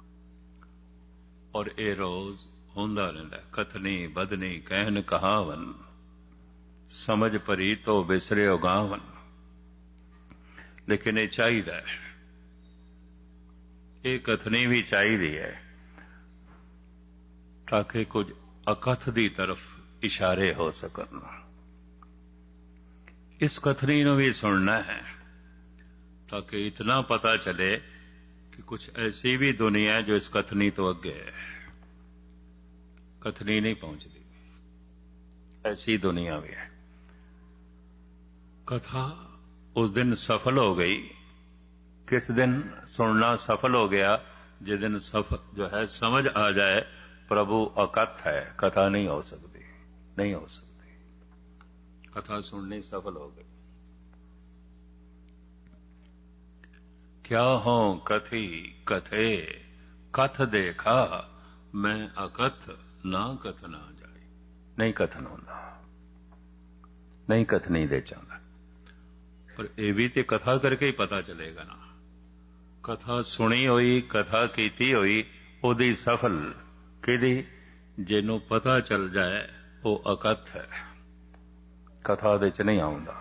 ਔਰ ਇਹ ਰੋਜ਼ ਹੁੰਦਾ ਰਹਿੰਦਾ। ਕਥਨੀ ਬਦਨੀ ਕਹਿਨ ਕਹਾਵਨ, ਸਮਝ ਭਰੀ ਤੋਂ ਬਿਸਰਿਓ ਗਾਵਨ। ਲੇਕਿਨ ਇਹ ਚਾਹੀਦਾ ਹੈ, ਇਹ ਕਥਨੀ ਵੀ ਚਾਹੀਦੀ ਹੈ ਤਾਂ ਕਿ ਕੁਝ ਅਕਥ ਦੀ ਤਰਫ ਇਸ਼ਾਰੇ ਹੋ ਸਕਣ। ਇਸ ਕਥਨੀ ਨੂੰ ਵੀ ਸੁਣਨਾ ਹੈ ਤਾਂ ਕਿ ਇਤਨਾ ਪਤਾ ਚਲੇ कि कुछ ऐसी भी दुनिया है जो इस कथनी तो अगे है, कथनी नहीं पहुंचती, ऐसी दुनिया भी है। कथा उस दिन सफल हो गई। किस दिन सुनना सफल हो गया? जिस दिन सफल जो है समझ आ जाए प्रभु अकथ है, कथा नहीं हो सकती, नहीं हो सकती। कथा सुननी सफल हो गई। क्या हो कथी कथे कथ देखा, मैं अकथ ना कथ ना जाए। नहीं कथन होता, नहीं कथनी दे चाहता। पर यह भी तो कथा करके ही पता चलेगा ना। कथा सुनी हुई, कथा कीती हुई, ओदी सफल किदी, जिन्हों पता चल जाए वो अकथ है, कथा दे च नहीं आउंदा।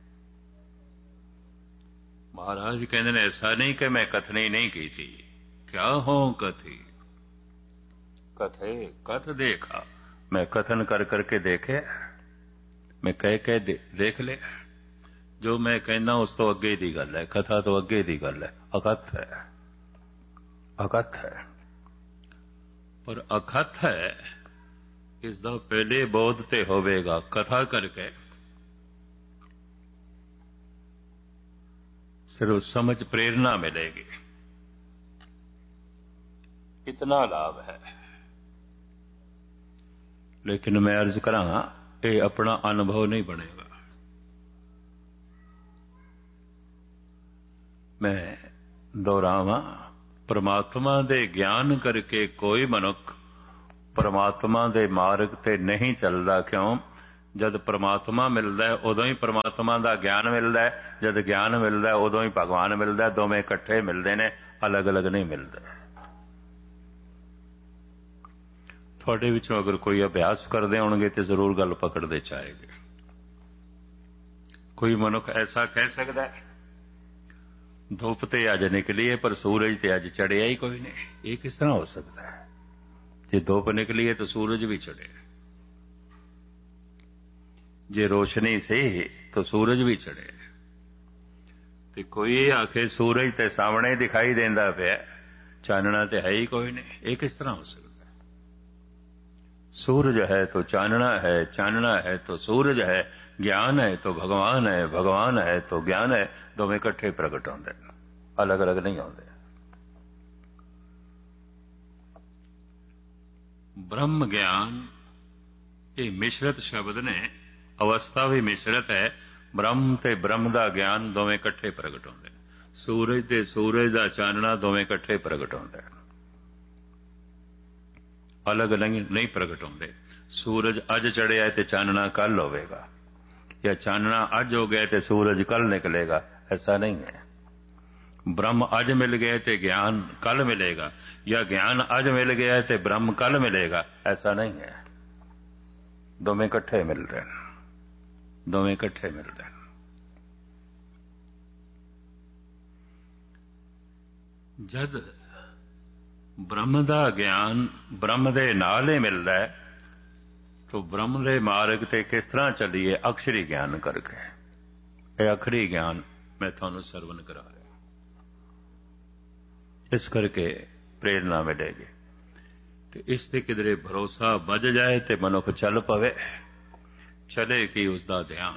महाराज कहते हैं ऐसा नहीं कि मैं कथनी नहीं की थी। क्या हो कथी कथे कथ देखा, मैं कथन कर करके देखे, मैं कह कह दे, देख ले। जो मैं कहना उस तो अगे दी गल है, कथा तो अगे दी गल है, अकथ है, अकथ है। पर अकथ है इसदा पहले बोध ते होवेगा। कथा करके सिर्फ समझ प्रेरणा मिलेगी, इतना लाभ है। लेकिन मैं अर्ज करा ये अपना अनुभव नहीं बनेगा। मैं दोहरावा, परमात्मा दे ज्ञान करके कोई मनुख परमात्मा दे मार्ग ते नहीं चलता। क्यों? ਜਦ ਪ੍ਰਮਾਤਮਾ ਮਿਲਦਾ ਹੈ ਉਦੋਂ ਹੀ ਪ੍ਰਮਾਤਮਾ ਦਾ ਗਿਆਨ ਮਿਲਦਾ ਹੈ, ਜਦ ਗਿਆਨ ਮਿਲਦਾ ਹੈ ਉਦੋਂ ਹੀ ਭਗਵਾਨ ਮਿਲਦਾ ਹੈ। ਦੋਵੇਂ ਇਕੱਠੇ ਮਿਲਦੇ ਨੇ, ਅਲੱਗ ਅਲੱਗ ਨਹੀਂ ਮਿਲਦੇ। ਤੁਹਾਡੇ ਵਿੱਚੋਂ ਅਗਰ ਕੋਈ ਅਭਿਆਸ ਕਰਦੇ ਹੋਣਗੇ ਤੇ ਜ਼ਰੂਰ ਗੱਲ ਪਕੜਦੇ ਚਾਹੇਗੇ। ਕੋਈ ਮਨੁੱਖ ਐਸਾ ਕਹਿ ਸਕਦਾ ਹੈ ਧੁੱਪ ਤੇ ਅੱਜ ਨਿਕਲੀ ਹੈ ਪਰ ਸੂਰਜ ਤੇ ਅੱਜ ਚੜਿਆ ਹੀ ਕੋਈ ਨਹੀਂ। ਇਹ ਕਿਸ ਤਰ੍ਹਾਂ ਹੋ ਸਕਦਾ ਹੈ? ਜੇ ਧੁੱਪ ਨਿਕਲੀ ਹੈ ਤਾਂ ਸੂਰਜ ਵੀ ਚੜਿਆ, ਜੇ ਰੋਸ਼ਨੀ ਸੀ ਤਾਂ ਸੂਰਜ ਵੀ ਚੜਿਆ। ਤੇ ਕੋਈ ਇਹ ਆਖੇ ਸੂਰਜ ਤੇ ਸਾਹਮਣੇ ਦਿਖਾਈ ਦਿੰਦਾ ਪਿਆ, ਚਾਨਣਾ ਤੇ ਹੈ ਹੀ ਕੋਈ ਨਹੀਂ। ਇਹ ਕਿਸ ਤਰ੍ਹਾਂ ਹੋ ਸਕਦਾ? सूरज है तो चानना है, चानना है तो सूरज है, ज्ञान है तो भगवान है, भगवान है तो ज्ञान है। दोवें इकट्ठे प्रगट होंदे, अलग अलग नहीं होंदे। ब्रह्म ज्ञान ये मिश्रित शब्द ने, अवस्था भी मिश्रित है। ब्रह्म ते ब्रह्म दा ज्ञान दोवें इकट्ठे प्रगट होंदे। सूरज ते सूरज दा चानना दोवें इकट्ठे प्रगट होंदे, अलग नहीं नहीं प्रगट होंदे। सूरज अज चढ़िया ते चानना कल होवेगा, या चानना अज हो गया ते सूरज कल निकलेगा, ऐसा नहीं है। ब्रह्म अज मिल गया ते ज्ञान कल मिलेगा, या ज्ञान अज मिल गया ते ब्रह्म कल मिलेगा, ऐसा नहीं है। दोवें इकट्ठे मिल रहे हैं, दोवें इकट्ठे मिल रहे हैं। जद ब्रह्म दा ज्ञान ब्रह्म दे नाल ही मिलदा है तो ब्रह्म दे मार्ग ते किस तरह चलीए? अक्षरी ज्ञान करके। ये अखरी ज्ञान मैं थानू सरवण करा रहा, इस करके प्रेरणा मिलेगी। ते इस ते किधरे भरोसा बज जाए ते मनुख चल पवे, चले कि उसका ध्यान।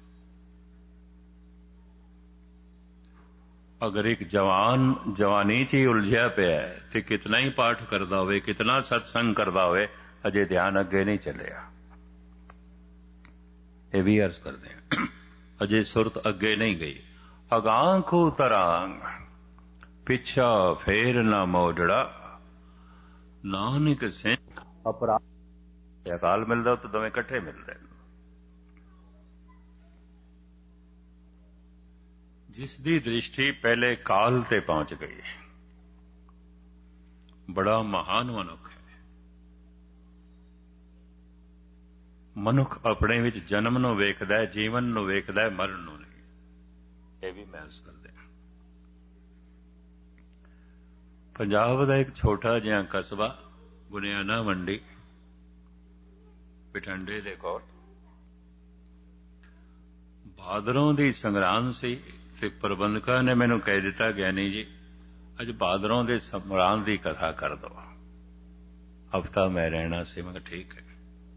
अगर एक जवान जवानी च ही उलझिया पिया है तो कितना ही पाठ करता होवे, कितना सत्संग करता होवे, अजे ध्यान अगे नहीं चलिया। ये भी अर्ज करते हैं, अजे सुरत अगे नहीं गई। अगां को तरांग पिछा फेर ना मोजड़ा, नानक सिंह अपराध। अकाल मिलता तो दोवें इकट्ठे मिलते हैं। जिसकी दृष्टि पहले काल ते पहुंच गई, बड़ा महान मनुख है। मनुख अपने विच जन्म नूं वेखदा है, जीवन नूं वेखदा है, मरण नूं नहीं। ये भी महसूस करते हैं। पंजाब का एक छोटा जिहा कस्बा गुनियाना मंडी बिठंडे दे कोल, भादरों दी संगरांद सी ते प्रबंधका ने मैनू कह दिता, ज्ञानी जी अज भादरों दे संगरांद दी कथा कर दो, हफ्ता मैं रहना सी। मैं ठीक है।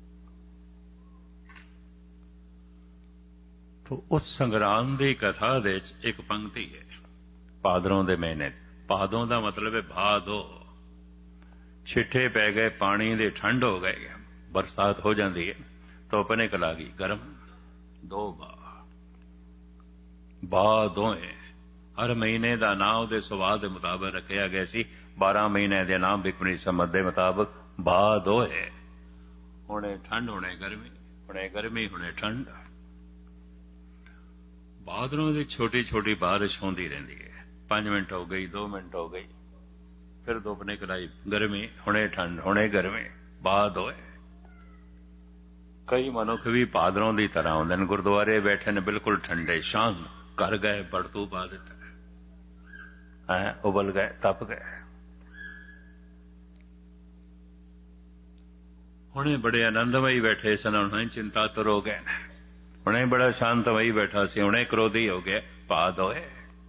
तो उस संगरांद दी कथा दे एक पंक्ति है, भादरों दे महीने। भादों का मतलब है भादो, छिट्टे पै गए, पानी दे ठंड हो गए, बरसात हो जाती है, धुप निकल आ गई, गर्म। दो बा बा दोए, हर महीने का नाम उहदे सुभाव के मुताबिक रखा गया सी। बारह महीने के नाम बिकमणी संमत के मुताबिक बा दोए। हुणे ठंड, हुणे गर्मी, हुणे गर्मी, हुणे ठंड। भादरों की छोटी छोटी बारिश होती रहती है, पांच मिनट हो गई, दो मिनट हो गई, फिर धुप निकल आई, गर्मी, हुणे ठंड, हुणे गर्मी, बाद होए। कई मनुख भी भादरों की तरह होंदे ने, गुरुद्वारे बैठे ने बिल्कुल ठंडे, शांत, घर गए बड़तू पा दिता है, उबल गए, तप गए। हुणे बड़े आनंदमयी बैठे सन, हुणे चिंतातुर हो गए, हुणे बड़ा शांतमयी बैठा सी, हुणे क्रोधी हो गए, बाद होए।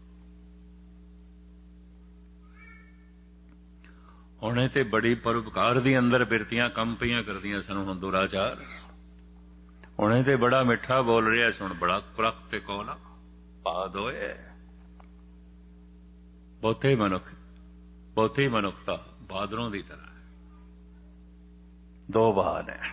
हुणे ते बड़ी परोपकार दी अंदर बिरतियां कम पईयां करदियां सन, हुण दुराचार। हुणे ते बड़ा मिठा बोल रहा सी, हुण बड़ा कुरख ते कोला, बाद होए। बहुते मनुख, बहुती मनुखता भादरों की तरह है। दो बहार है।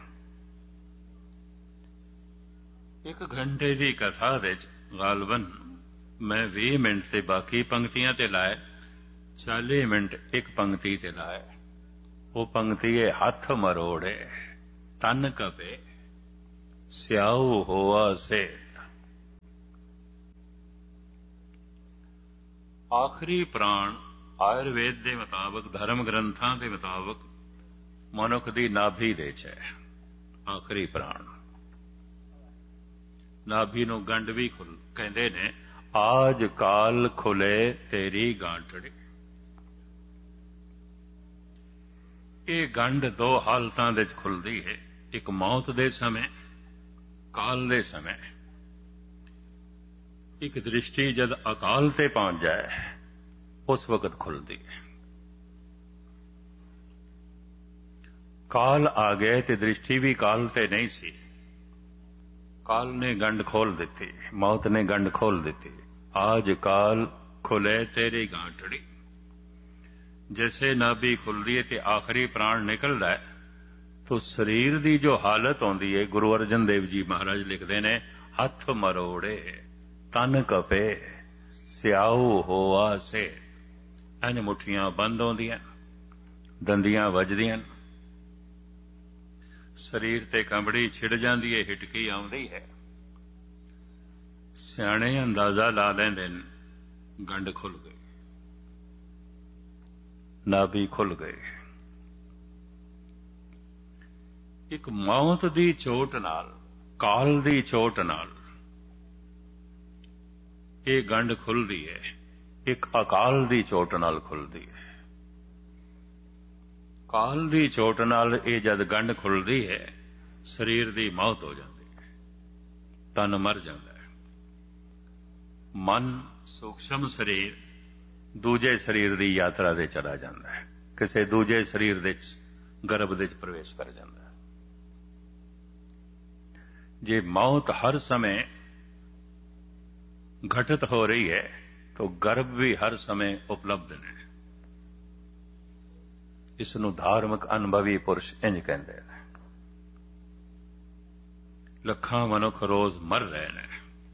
एक घंटे की कथा दे गालबन मैं भी मिनट से बाकी पंक्तियां ते लाए, चाली मिनट एक पंक्ति ते लाए। वो पंक्ति है, हथ मरोड़े तन कपे ਸਿਆਉ ਹੋਆ ਸੇ। ਆਖਰੀ ਪ੍ਰਾਣ ਆਯੁਰਵੇਦ ਦੇ ਮੁਤਾਬਕ, ਧਰਮ ਗ੍ਰੰਥਾਂ ਦੇ ਮੁਤਾਬਕ ਮਨੁੱਖ ਦੀ ਨਾਭੀ ਦੇ ਚ ਹੈ। ਆਖਰੀ ਪ੍ਰਾਣ ਨਾਭੀ ਨੂੰ ਗੰਢ ਵੀ ਖੁੱਲ ਕਹਿੰਦੇ ਨੇ। ਆਜ ਕਾਲ ਖੁੱਲੇ ਤੇਰੀ ਗਾਂਠੜੀ। ਇਹ ਗੰਢ ਦੋ ਹਾਲਤਾਂ ਦੇ ਚ ਖੁੱਲਦੀ ਹੈ, ਇੱਕ ਮੌਤ ਦੇ ਸਮੇਂ, ਕਾਲ ਦੇ ਸਮੇਂ। ਇੱਕ ਦ੍ਰਿਸ਼ਟੀ ਜਦ ਅਕਾਲ ਤੇ ਪਹੁੰਚ ਜਾਏ ਉਸ ਵਕਤ ਖੁੱਲਦੀ ਹੈ। ਕਾਲ ਆ ਗਏ ਤੇ ਦ੍ਰਿਸ਼ਟੀ ਵੀ ਕਾਲ ਤੇ ਨਹੀਂ ਸੀ। ਕਾਲ ਨੇ ਗੰਢ ਖੋਲ ਦਿੱਤੀ, ਮੌਤ ਨੇ ਗੰਢ ਖੋਲ ਦਿੱਤੀ। ਆਜ ਕਾਲ ਖੁੱਲੇ ਤੇਰੀ ਗਾਂਠੜੀ। जैसे नाभि खुलती है तो आखिरी प्राण निकलता है, तो शरीर की जो हालत आती है, गुरु अर्जन देव जी महाराज लिखते हैं, हथ मरोड़े तन कपे स्याऊ होआ से। इंज मुठियां बंद होंदियां, दंदियां वजदियां, शरीर ते कंबड़ी छिड़ जाती है, हिटकी आउंदी है। सियाणे अंदाजा ला लेंदे ने गंढ खुल गई, नाभि खुल गए। एक मौत दी चोट नाल, काल दी चोट नाल ये गंढ खुलदी है, एक अकाल दी चोट नाल खुलदी है। काल दी चोट नाल ये जद गंढ खुलदी है, शरीर दी मौत हो जाती है, तन मर जाता है। मन सूक्ष्म शरीर दूजे शरीर की यात्रा दे चला जाता है, किसी दूजे शरीर दे गर्भ दे प्रवेश कर जाता है। जे मौत हर समय घटित हो रही है तो गर्भ भी हर समय उपलब्ध ने। इसनूं धार्मिक अनुभवी पुरुष इंज कहते हैं। लखां मनुख रोज मर रहे हैं,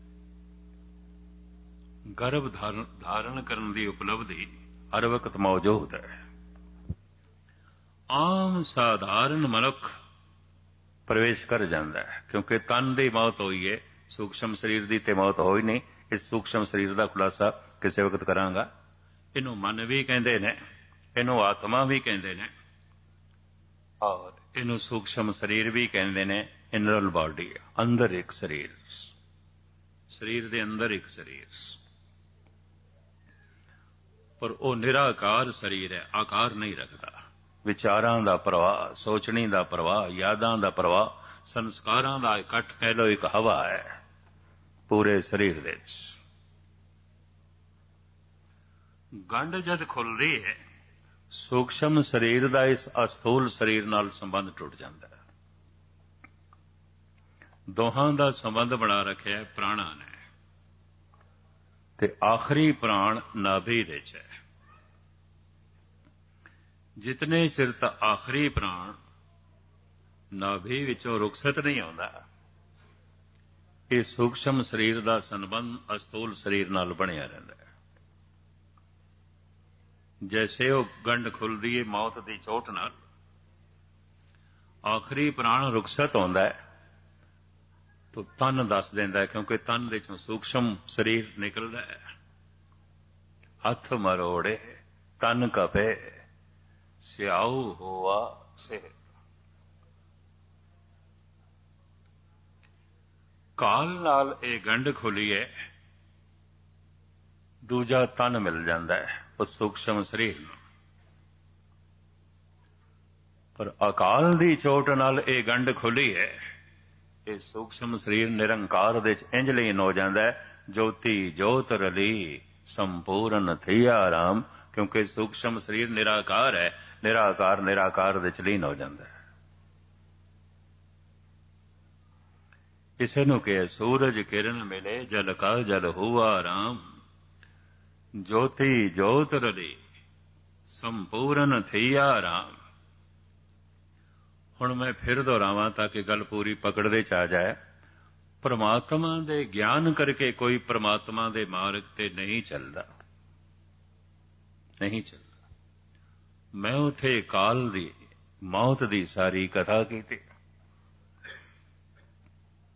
गर्भ धारण धारण करने की उपलब्धि हर वक्त मौजूद है। आम साधारण मनुख प्रवेश कर जाता है, क्योंकि तन की मौत हुई है, सूक्ष्म शरीर की तो मौत हो ही नहीं। इस सूक्ष्म शरीर का खुलासा किसी वक्त करांगा। इनू मन भी कहते हैं, इनू आत्मा भी कहते हैं, और इनू सूक्ष्म शरीर भी कहते हैं। इनरल बॉडी, अंदर एक शरीर, शरीर के अंदर एक शरीर, पर वो निराकार शरीर है, आकार नहीं रखता। विचारां दा प्रवाह, सोचनी दा प्रवाह, यादां दा प्रवाह, संस्कारां दा इकट्ठ कह लो, एक हवा है पूरे शरीर दे। गंढ जद खुलदी है, सूक्ष्म शरीर दा इस अस्थूल शरीर नाल संबंध टुट जाता है। दोहां दा संबंध बना रखिया है प्राणा ने, ते आखिरी प्राण नाभि दे च है। जितने चिर तक आखिरी प्राण नाभि विचों रुखसत नहीं आउंदा, ये सूक्ष्म शरीर का संबंध अस्थूल शरीर नाल बनिया रहिंदा है। जैसे वो गंढ खुलदी है मौत की चोट नाल, आखिरी प्राण रुखसत आउंदा है तो तन दस देंदा है, क्योंकि तन दे चों सूक्ष्म शरीर निकलदा है। हथ मरोड़े तन कपे स्याऊ होआ से। काल नाल ये गंढ खुली है, दूजा तन मिल जाता है उस सूक्ष्म शरीर नूं। पर अकाल दी चोट नाल ये गंढ खुली है, ये सूक्ष्म शरीर निरंकार दे इंज लीन हो जाता है। ज्योति जोत रली संपूर्ण थी आराम, क्योंकि सूक्ष्म शरीर निराकार है, निराकार निराकार दे लीन हो जाता है। इसे नूं कहे सूरज किरण मिले जल का जल हुआ राम, ज्योति जोत रली संपूर्ण थी आराम। हुण मैं फिर दोहरावां ताकि गल पूरी पकड़दे च आ जाए। परमात्मा दे ज्ञान करके कोई परमात्मा दे मार्ग ते नहीं चलदा, नहीं चलदा। मैं उथे काल दी मौत दी सारी कथा कीती।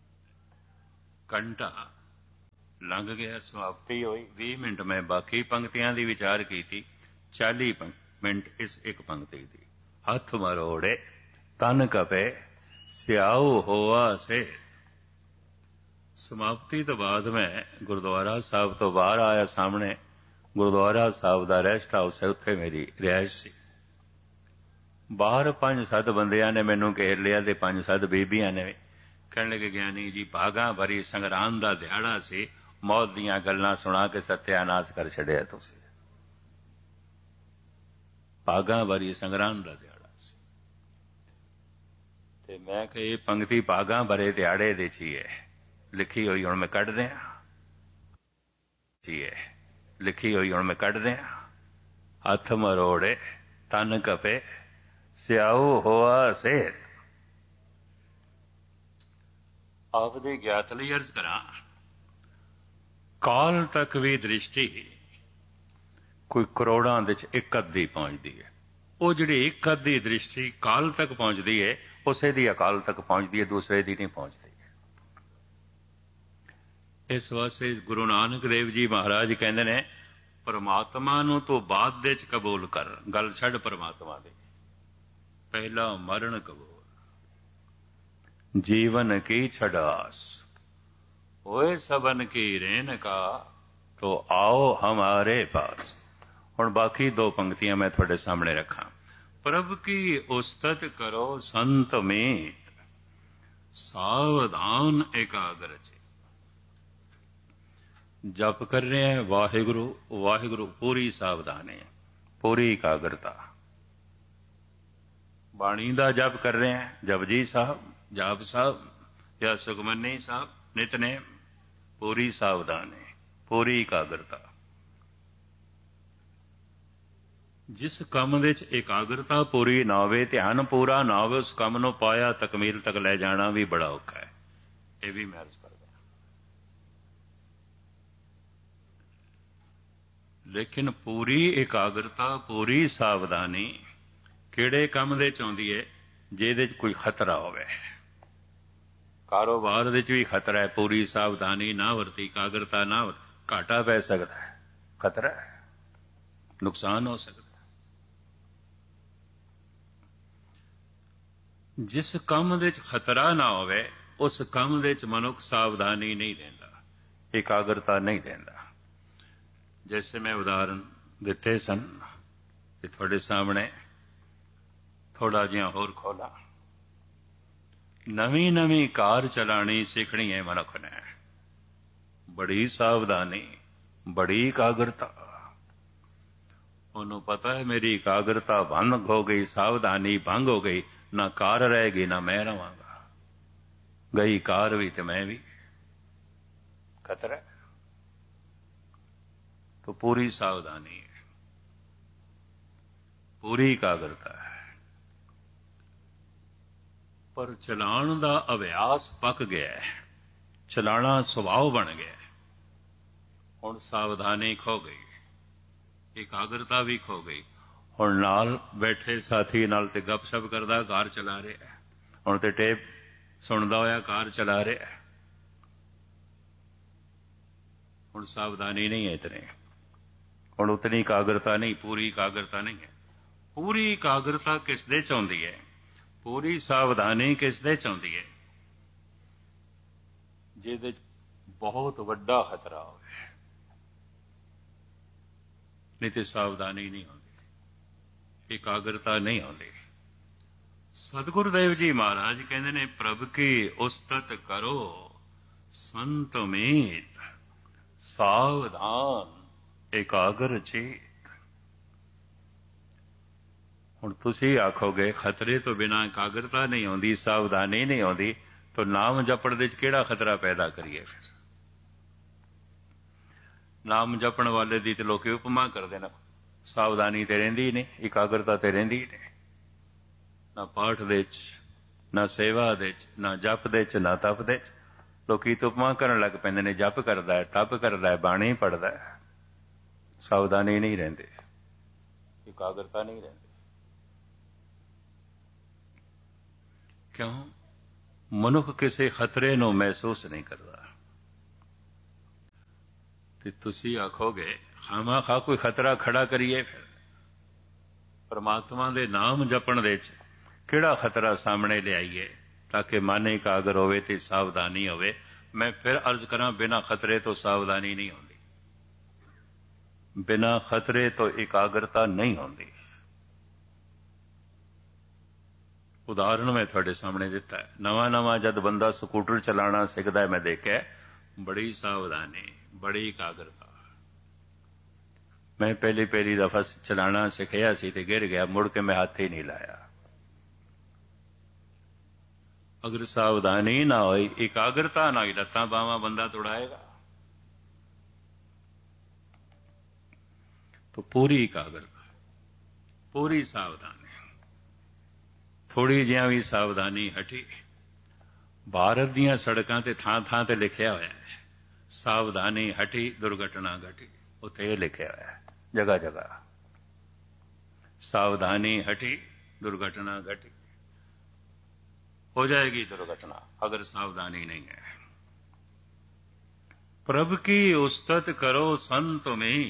ਘੰਟਾ ਲੰਘ ਗਿਆ, ਸਮਾਪਤੀ ਹੋਈ। ਵੀਹ ਮਿੰਟ ਮੈਂ ਬਾਕੀ ਪੰਕਤੀਆਂ ਦੀ ਵਿਚਾਰ ਕੀਤੀ, ਚਾਲੀ ਮਿੰਟ ਇਸ ਇੱਕ ਪੰਕਤੀ ਦੀ। ਹੱਥ ਮਰੋੜੇ ਤਨ ਕਪੇ ਸਿਆਉ ਹੋਆ ਸੇ। ਸਮਾਪਤੀ ਤੋਂ ਬਾਅਦ ਮੈਂ ਗੁਰਦੁਆਰਾ ਸਾਹਿਬ ਤੋਂ ਬਾਹਰ ਆਇਆ। ਸਾਹਮਣੇ ਗੁਰਦੁਆਰਾ ਸਾਹਿਬ ਦਾ ਰੈਸਟ ਹਾਊਸ ਹੈ, ਉੱਥੇ ਮੇਰੀ ਰਿਹਾਇਸ਼ ਸੀ। ਬਾਹਰ ਪੰਜ ਸੱਤ ਬੰਦਿਆਂ ਨੇ ਮੈਨੂੰ ਘੇਰ ਲਿਆ ਤੇ ਪੰਜ ਸੱਤ ਬੀਬੀਆਂ ਨੇ। ਕਹਿਣ ਲੱਗੇ, ਗਿਆਨੀ ਜੀ ਭਾਗਾਂ ਭਰੀ ਸੰਗਰਾਮ ਦਾ ਦਿਹਾੜਾ ਸੀ, ਮੌਤ ਦੀਆਂ ਗੱਲਾਂ ਸੁਣਾ ਕੇ ਸਤਿਆਨਾਸ਼ ਕਰ ਛੱਡਿਆ ਤੁਸੀਂ। ਭਾਗਾਂ ਭਰੀ ਸੰਗਰਾਮ ਦਾ ਦਿਹਾੜਾ ਸੀ ਤੇ ਮੈਂ ਕਿਹਾ ਇਹ ਪੰਕਤੀ ਭਾਗਾਂ ਭਰੇ ਦਿਹਾੜੇ ਦੇ ਚ ਹੀ ਹੈ ਲਿਖੀ ਹੋਈ, ਹੁਣ ਮੈਂ ਕੱਢ ਦਿਆਂ ਜੀ ਹੈ ਲਿਖੀ ਹੋਈ, ਹੁਣ ਮੈਂ ਕੱਢ ਦਿਆਂ। ਹੱਥ ਮਰੋੜੇ ਤਨ ਕਪੇ ਸਿਆਉ ਹੋਆ ਸੇ। ਆਪ ਦੀ ਗਿਆਤ ਲਈ ਅਰਜ਼ ਕਰਾਂ, ਕਾਲ ਤੱਕ ਵੀ ਦ੍ਰਿਸ਼ਟੀ ਕੋਈ ਕਰੋੜਾਂ ਦੇ ਚ ਇੱਕ ਅੱਧੀ ਪਹੁੰਚਦੀ ਹੈ। ਉਹ ਜਿਹੜੀ ਇੱਕ ਅੱਧੀ ਦ੍ਰਿਸ਼ਟੀ ਕਾਲ ਤੱਕ ਪਹੁੰਚਦੀ ਹੈ, ਉਸੇ ਦੀ ਅਕਾਲ ਤੱਕ ਪਹੁੰਚਦੀ ਹੈ, ਦੂਸਰੇ ਦੀ ਨਹੀਂ ਪਹੁੰਚਦੀ। ਇਸ ਵਾਸਤੇ ਗੁਰੂ ਨਾਨਕ ਦੇਵ ਜੀ ਮਹਾਰਾਜ ਕਹਿੰਦੇ ਨੇ, ਪਰਮਾਤਮਾ ਨੂੰ ਤੂੰ ਬਾਅਦ ਦੇ ਚ ਕਬੂਲ ਕਰ, ਗੱਲ ਛੱਡ ਪਰਮਾਤਮਾ ਦੀ, ਪਹਿਲਾ ਮਰਨ ਕਬੂਲ। ਜੀਵਨ ਕੀ ਛਡਾਸ ਹੋਏ ਸਬਨ ਕੀ ਰੇਨ ਕਾ, ਤੋ ਆਓ ਹਮਾਰੇ ਪਾਸ। ਹੁਣ ਬਾਕੀ ਦੋ ਪੰਕਤੀਆਂ ਮੈਂ ਤੁਹਾਡੇ ਸਾਹਮਣੇ ਰੱਖਾਂ। ਪ੍ਰਭ ਕੀ ਉਸਤਤ ਕਰੋ ਸੰਤ ਮੀਤ, ਸਾਵਧਾਨ ਇਕਾਗਰ ਚ। ਜਪ ਕਰ ਰਹੇ ਹੈ ਵਾਹਿਗੁਰੂ ਵਾਹਿਗੁਰੂ, ਪੂਰੀ ਸਾਵਧਾਨੀ, ਪੂਰੀ ਇਕਾਗਰਤਾ। ਬਾਣੀ ਦਾ ਜਪ ਕਰ ਰਹੇ ਹੈ, ਜਪਜੀ ਸਾਹਿਬ, ਜਾਪ ਸਾਹਿਬ ਜਾਂ ਸੁਖਮਨੀ ਸਾਹਿਬ, ਨਿਤਨੇਮ, ਪੂਰੀ ਸਾਵਧਾਨੀ, ਪੂਰੀ ਇਕਾਗਰਤਾ। ਜਿਸ ਕੰਮ ਦੇ ਚ ਇਕਾਗਰਤਾ ਪੂਰੀ ਨਾ ਹੋਵੇ, ਧਿਆਨ ਪੂਰਾ ਨਾ ਹੋਵੇ, ਉਸ ਕੰਮ ਨੂੰ ਪਾਇਆ ਤਕਮੀਲ ਤੱਕ ਲੈ ਜਾਣਾ ਵੀ ਬੜਾ ਔਖਾ ਹੈ। ਇਹ ਵੀ ਮੈਂ ਅਰਜ਼ ਕਰਦਾ। ਲੇਕਿਨ ਪੂਰੀ ਇਕਾਗਰਤਾ, ਪੂਰੀ ਸਾਵਧਾਨੀ ਕਿਹੜੇ ਕੰਮ ਦੇ ਚ ਆਉਂਦੀ ਹੈ? ਜਿਹਦੇ ਚ ਕੋਈ ਖਤਰਾ ਹੋਵੇ। ਕਾਰੋਬਾਰ ਦੇ ਚ ਵੀ ਖਤਰਾ ਹੈ, ਪੂਰੀ ਸਾਵਧਾਨੀ ਨਾ ਵਰਤੀ, ਇਕਾਗਰਤਾ ਨਾ ਵਰਤੀ, ਘਾਟਾ ਪੈ ਸਕਦਾ ਹੈ, ਖਤਰਾ ਹੈ, ਨੁਕਸਾਨ ਹੋ ਸਕਦਾ। ਜਿਸ ਕੰਮ ਦੇ ਚ ਖਤਰਾ ਨਾ ਹੋਵੇ, ਉਸ ਕੰਮ ਦੇ ਚ ਮਨੁੱਖ ਸਾਵਧਾਨੀ ਨਹੀਂ ਦਿੰਦਾ, ਇਕਾਗਰਤਾ ਨਹੀਂ ਦਿੰਦਾ। ਜੈਸੇ ਮੈਂ ਉਦਾਹਰਨ ਦਿੱਤੇ ਸਨ ਤੇ ਤੁਹਾਡੇ ਸਾਹਮਣੇ ਥੋੜਾ ਜਿਹਾ ਹੋਰ ਖੋਲਾ। ਨਵੀਂ ਨਵੀਂ ਕਾਰ ਚਲਾਣੀ ਸਿੱਖਣੀ ਹੈ ਮਨੁੱਖ ਨੇ, ਬੜੀ ਸਾਵਧਾਨੀ, ਬੜੀ ਇਕਾਗਰਤਾ। ਉਹਨੂੰ ਪਤਾ ਹੈ ਮੇਰੀ ਇਕਾਗਰਤਾ ਭੰਗ ਹੋ ਗਈ, ਸਾਵਧਾਨੀ ਭੰਗ ਹੋ ਗਈ, ਨਾ ਕਾਰ ਰਹੇਗੀ ਨਾ ਮੈਂ ਰਵਾਂਗਾ, ਗਈ ਕਾਰ ਵੀ ਤੇ ਮੈਂ ਵੀ, ਖਤਰਾ। तो पूरी सावधानी है, पूरी इकाग्रता है। पर चलाण का अभ्यास पक गया है, चलाना सुभाव बन गया है। हुण सावधानी खो गई, इकाग्रता भी खो गई। हुण नाल बैठे साथी नाल ते गपशप करदा कार चला रहा है, हुण ते टेप सुनदा होया कार चला रहा है। हुण सावधानी नहीं है इतनी, ਹੁਣ ਉਤਨੀ ਇਕਾਗਰਤਾ ਨਹੀਂ, ਪੂਰੀ ਇਕਾਗਰਤਾ ਨਹੀਂ ਹੈ। ਪੂਰੀ ਇਕਾਗਰਤਾ ਕਿਸ ਦੇ ਚ ਆਉਂਦੀ ਹੈ? ਪੂਰੀ ਸਾਵਧਾਨੀ ਕਿਸ ਦੇ ਚ ਆਉਂਦੀ ਹੈ? ਜਿਹਦੇ ਚ ਬਹੁਤ ਵੱਡਾ ਖਤਰਾ ਹੋਵੇ, ਨਹੀਂ ਤੇ ਸਾਵਧਾਨੀ ਨਹੀਂ ਆਉਂਦੀ, ਇਕਾਗਰਤਾ ਨਹੀਂ ਆਉਂਦੀ। ਸਤਿਗੁਰੂ ਦੇਵ ਜੀ ਮਹਾਰਾਜ ਕਹਿੰਦੇ ਨੇ, ਪ੍ਰਭ ਕੀ ਉਸਤਤ ਕਰੋ ਸੰਤ ਮੀਤ, ਸਾਵਧਾਨ ਇਕਾਗਰ ਚੇਤ। ਹੁਣ ਤੁਸੀਂ ਆਖੋਗੇ ਖਤਰੇ ਤੋਂ ਬਿਨਾਂ ਇਕਾਗਰਤਾ ਨਹੀਂ ਆਉਂਦੀ, ਸਾਵਧਾਨੀ ਨਹੀਂ ਆਉਂਦੀ, ਤਾਂ ਨਾਮ ਜਪਣ ਦੇ ਚ ਕਿਹੜਾ ਖਤਰਾ ਪੈਦਾ ਕਰੀਏ? ਫਿਰ ਨਾਮ ਜਪਣ ਵਾਲੇ ਦੀ ਤੇ ਲੋਕੀ ਉਪਮਾ ਕਰਦੇ ਨੇ, ਸਾਵਧਾਨੀ ਤੇ ਰਹਿੰਦੀ ਨਹੀਂ, ਇਕਾਗਰਤਾ ਤੇ ਰਹਿੰਦੀ ਨਹੀਂ, ਨਾ ਪਾਠ ਦੇ ਚ, ਨਾ ਸੇਵਾ ਦੇ ਚ, ਨਾ ਜਪ ਦੇ ਚ, ਨਾ ਤਪ ਦੇ ਚ। ਲੋਕੀ ਤਾਂ ਉਪਮਾ ਕਰਨ ਲੱਗ ਪੈਂਦੇ ਨੇ, ਜਪ ਕਰਦਾ ਹੈ, ਤਪ ਕਰਦਾ ਹੈ, ਬਾਣੀ ਪੜ੍ਹਦਾ ਹੈ, ਸਾਵਧਾਨੀ ਨਹੀਂ ਰਹਿੰਦੇ, ਇਕਾਗਰਤਾ ਨਹੀਂ ਰਹਿੰਦੀ। ਕਿਉਂ? ਮਨੁੱਖ ਕਿਸੇ ਖਤਰੇ ਨੂੰ ਮਹਿਸੂਸ ਨਹੀਂ ਕਰਦਾ। ਤੇ ਤੁਸੀਂ ਆਖੋਗੇ ਖਾਮਾ ਖਾ ਕੋਈ ਖਤਰਾ ਖੜਾ ਕਰੀਏ। ਫਿਰ ਪਰਮਾਤਮਾ ਦੇ ਨਾਮ ਜਪਣ ਦੇ ਵਿੱਚ ਕਿਹੜਾ ਖਤਰਾ ਸਾਹਮਣੇ ਲਿਆਈਏ ਤਾਂ ਕਿ ਮਨ ਇਕਾਗਰ ਹੋਵੇ ਤੇ ਸਾਵਧਾਨੀ ਹੋਵੇ। ਮੈਂ ਫਿਰ ਅਰਜ਼ ਕਰਾਂ, ਬਿਨਾਂ ਖਤਰੇ ਤੋਂ ਸਾਵਧਾਨੀ ਨਹੀਂ ਹੁੰਦੀ, ਬਿਨਾਂ ਖਤਰੇ ਤੋਂ ਇਕਾਗਰਤਾ ਨਹੀਂ ਹੁੰਦੀ। ਉਦਾਹਰਨ ਮੈਂ ਤੁਹਾਡੇ ਸਾਹਮਣੇ ਦਿੱਤਾ ਹੈ। ਨਵਾਂ ਨਵਾਂ ਜਦ ਬੰਦਾ ਸਕੂਟਰ ਚਲਾਉਣਾ ਸਿੱਖਦਾ, ਮੈਂ ਦੇਖਿਆ ਬੜੀ ਸਾਵਧਾਨੀ, ਬੜੀ ਇਕਾਗਰਤਾ। ਮੈਂ ਪਹਿਲੀ ਪਹਿਲੀ ਦਫਾ ਚਲਾਉਣਾ ਸਿੱਖਿਆ ਸੀ ਤੇ ਗਿਰ ਗਿਆ, ਮੁੜ ਕੇ ਮੈਂ ਹੱਥ ਹੀ ਨਹੀਂ ਲਾਇਆ। ਅਗਰ ਸਾਵਧਾਨੀ ਨਾ ਹੋਈ, ਇਕਾਗਰਤਾ ਨਾ ਹੋਈ, ਲੱਤਾਂ ਬਾਹਾਂ ਬੰਦਾ ਤੁੜਾਏਗਾ। तो पूरी इकाग्रता, पूरी सावधानी। थोड़ी जिहा भी सावधानी हटी। भारत दीआं सड़कां ते थां थां ते लिखिया होया है, सावधानी हटी दुर्घटना घटी। उत्थे ये लिखिया होया है जगह जगह, सावधानी हटी दुर्घटना घटी। हो जाएगी दुर्घटना अगर सावधानी नहीं है। प्रभु की उस्तत करो संत में,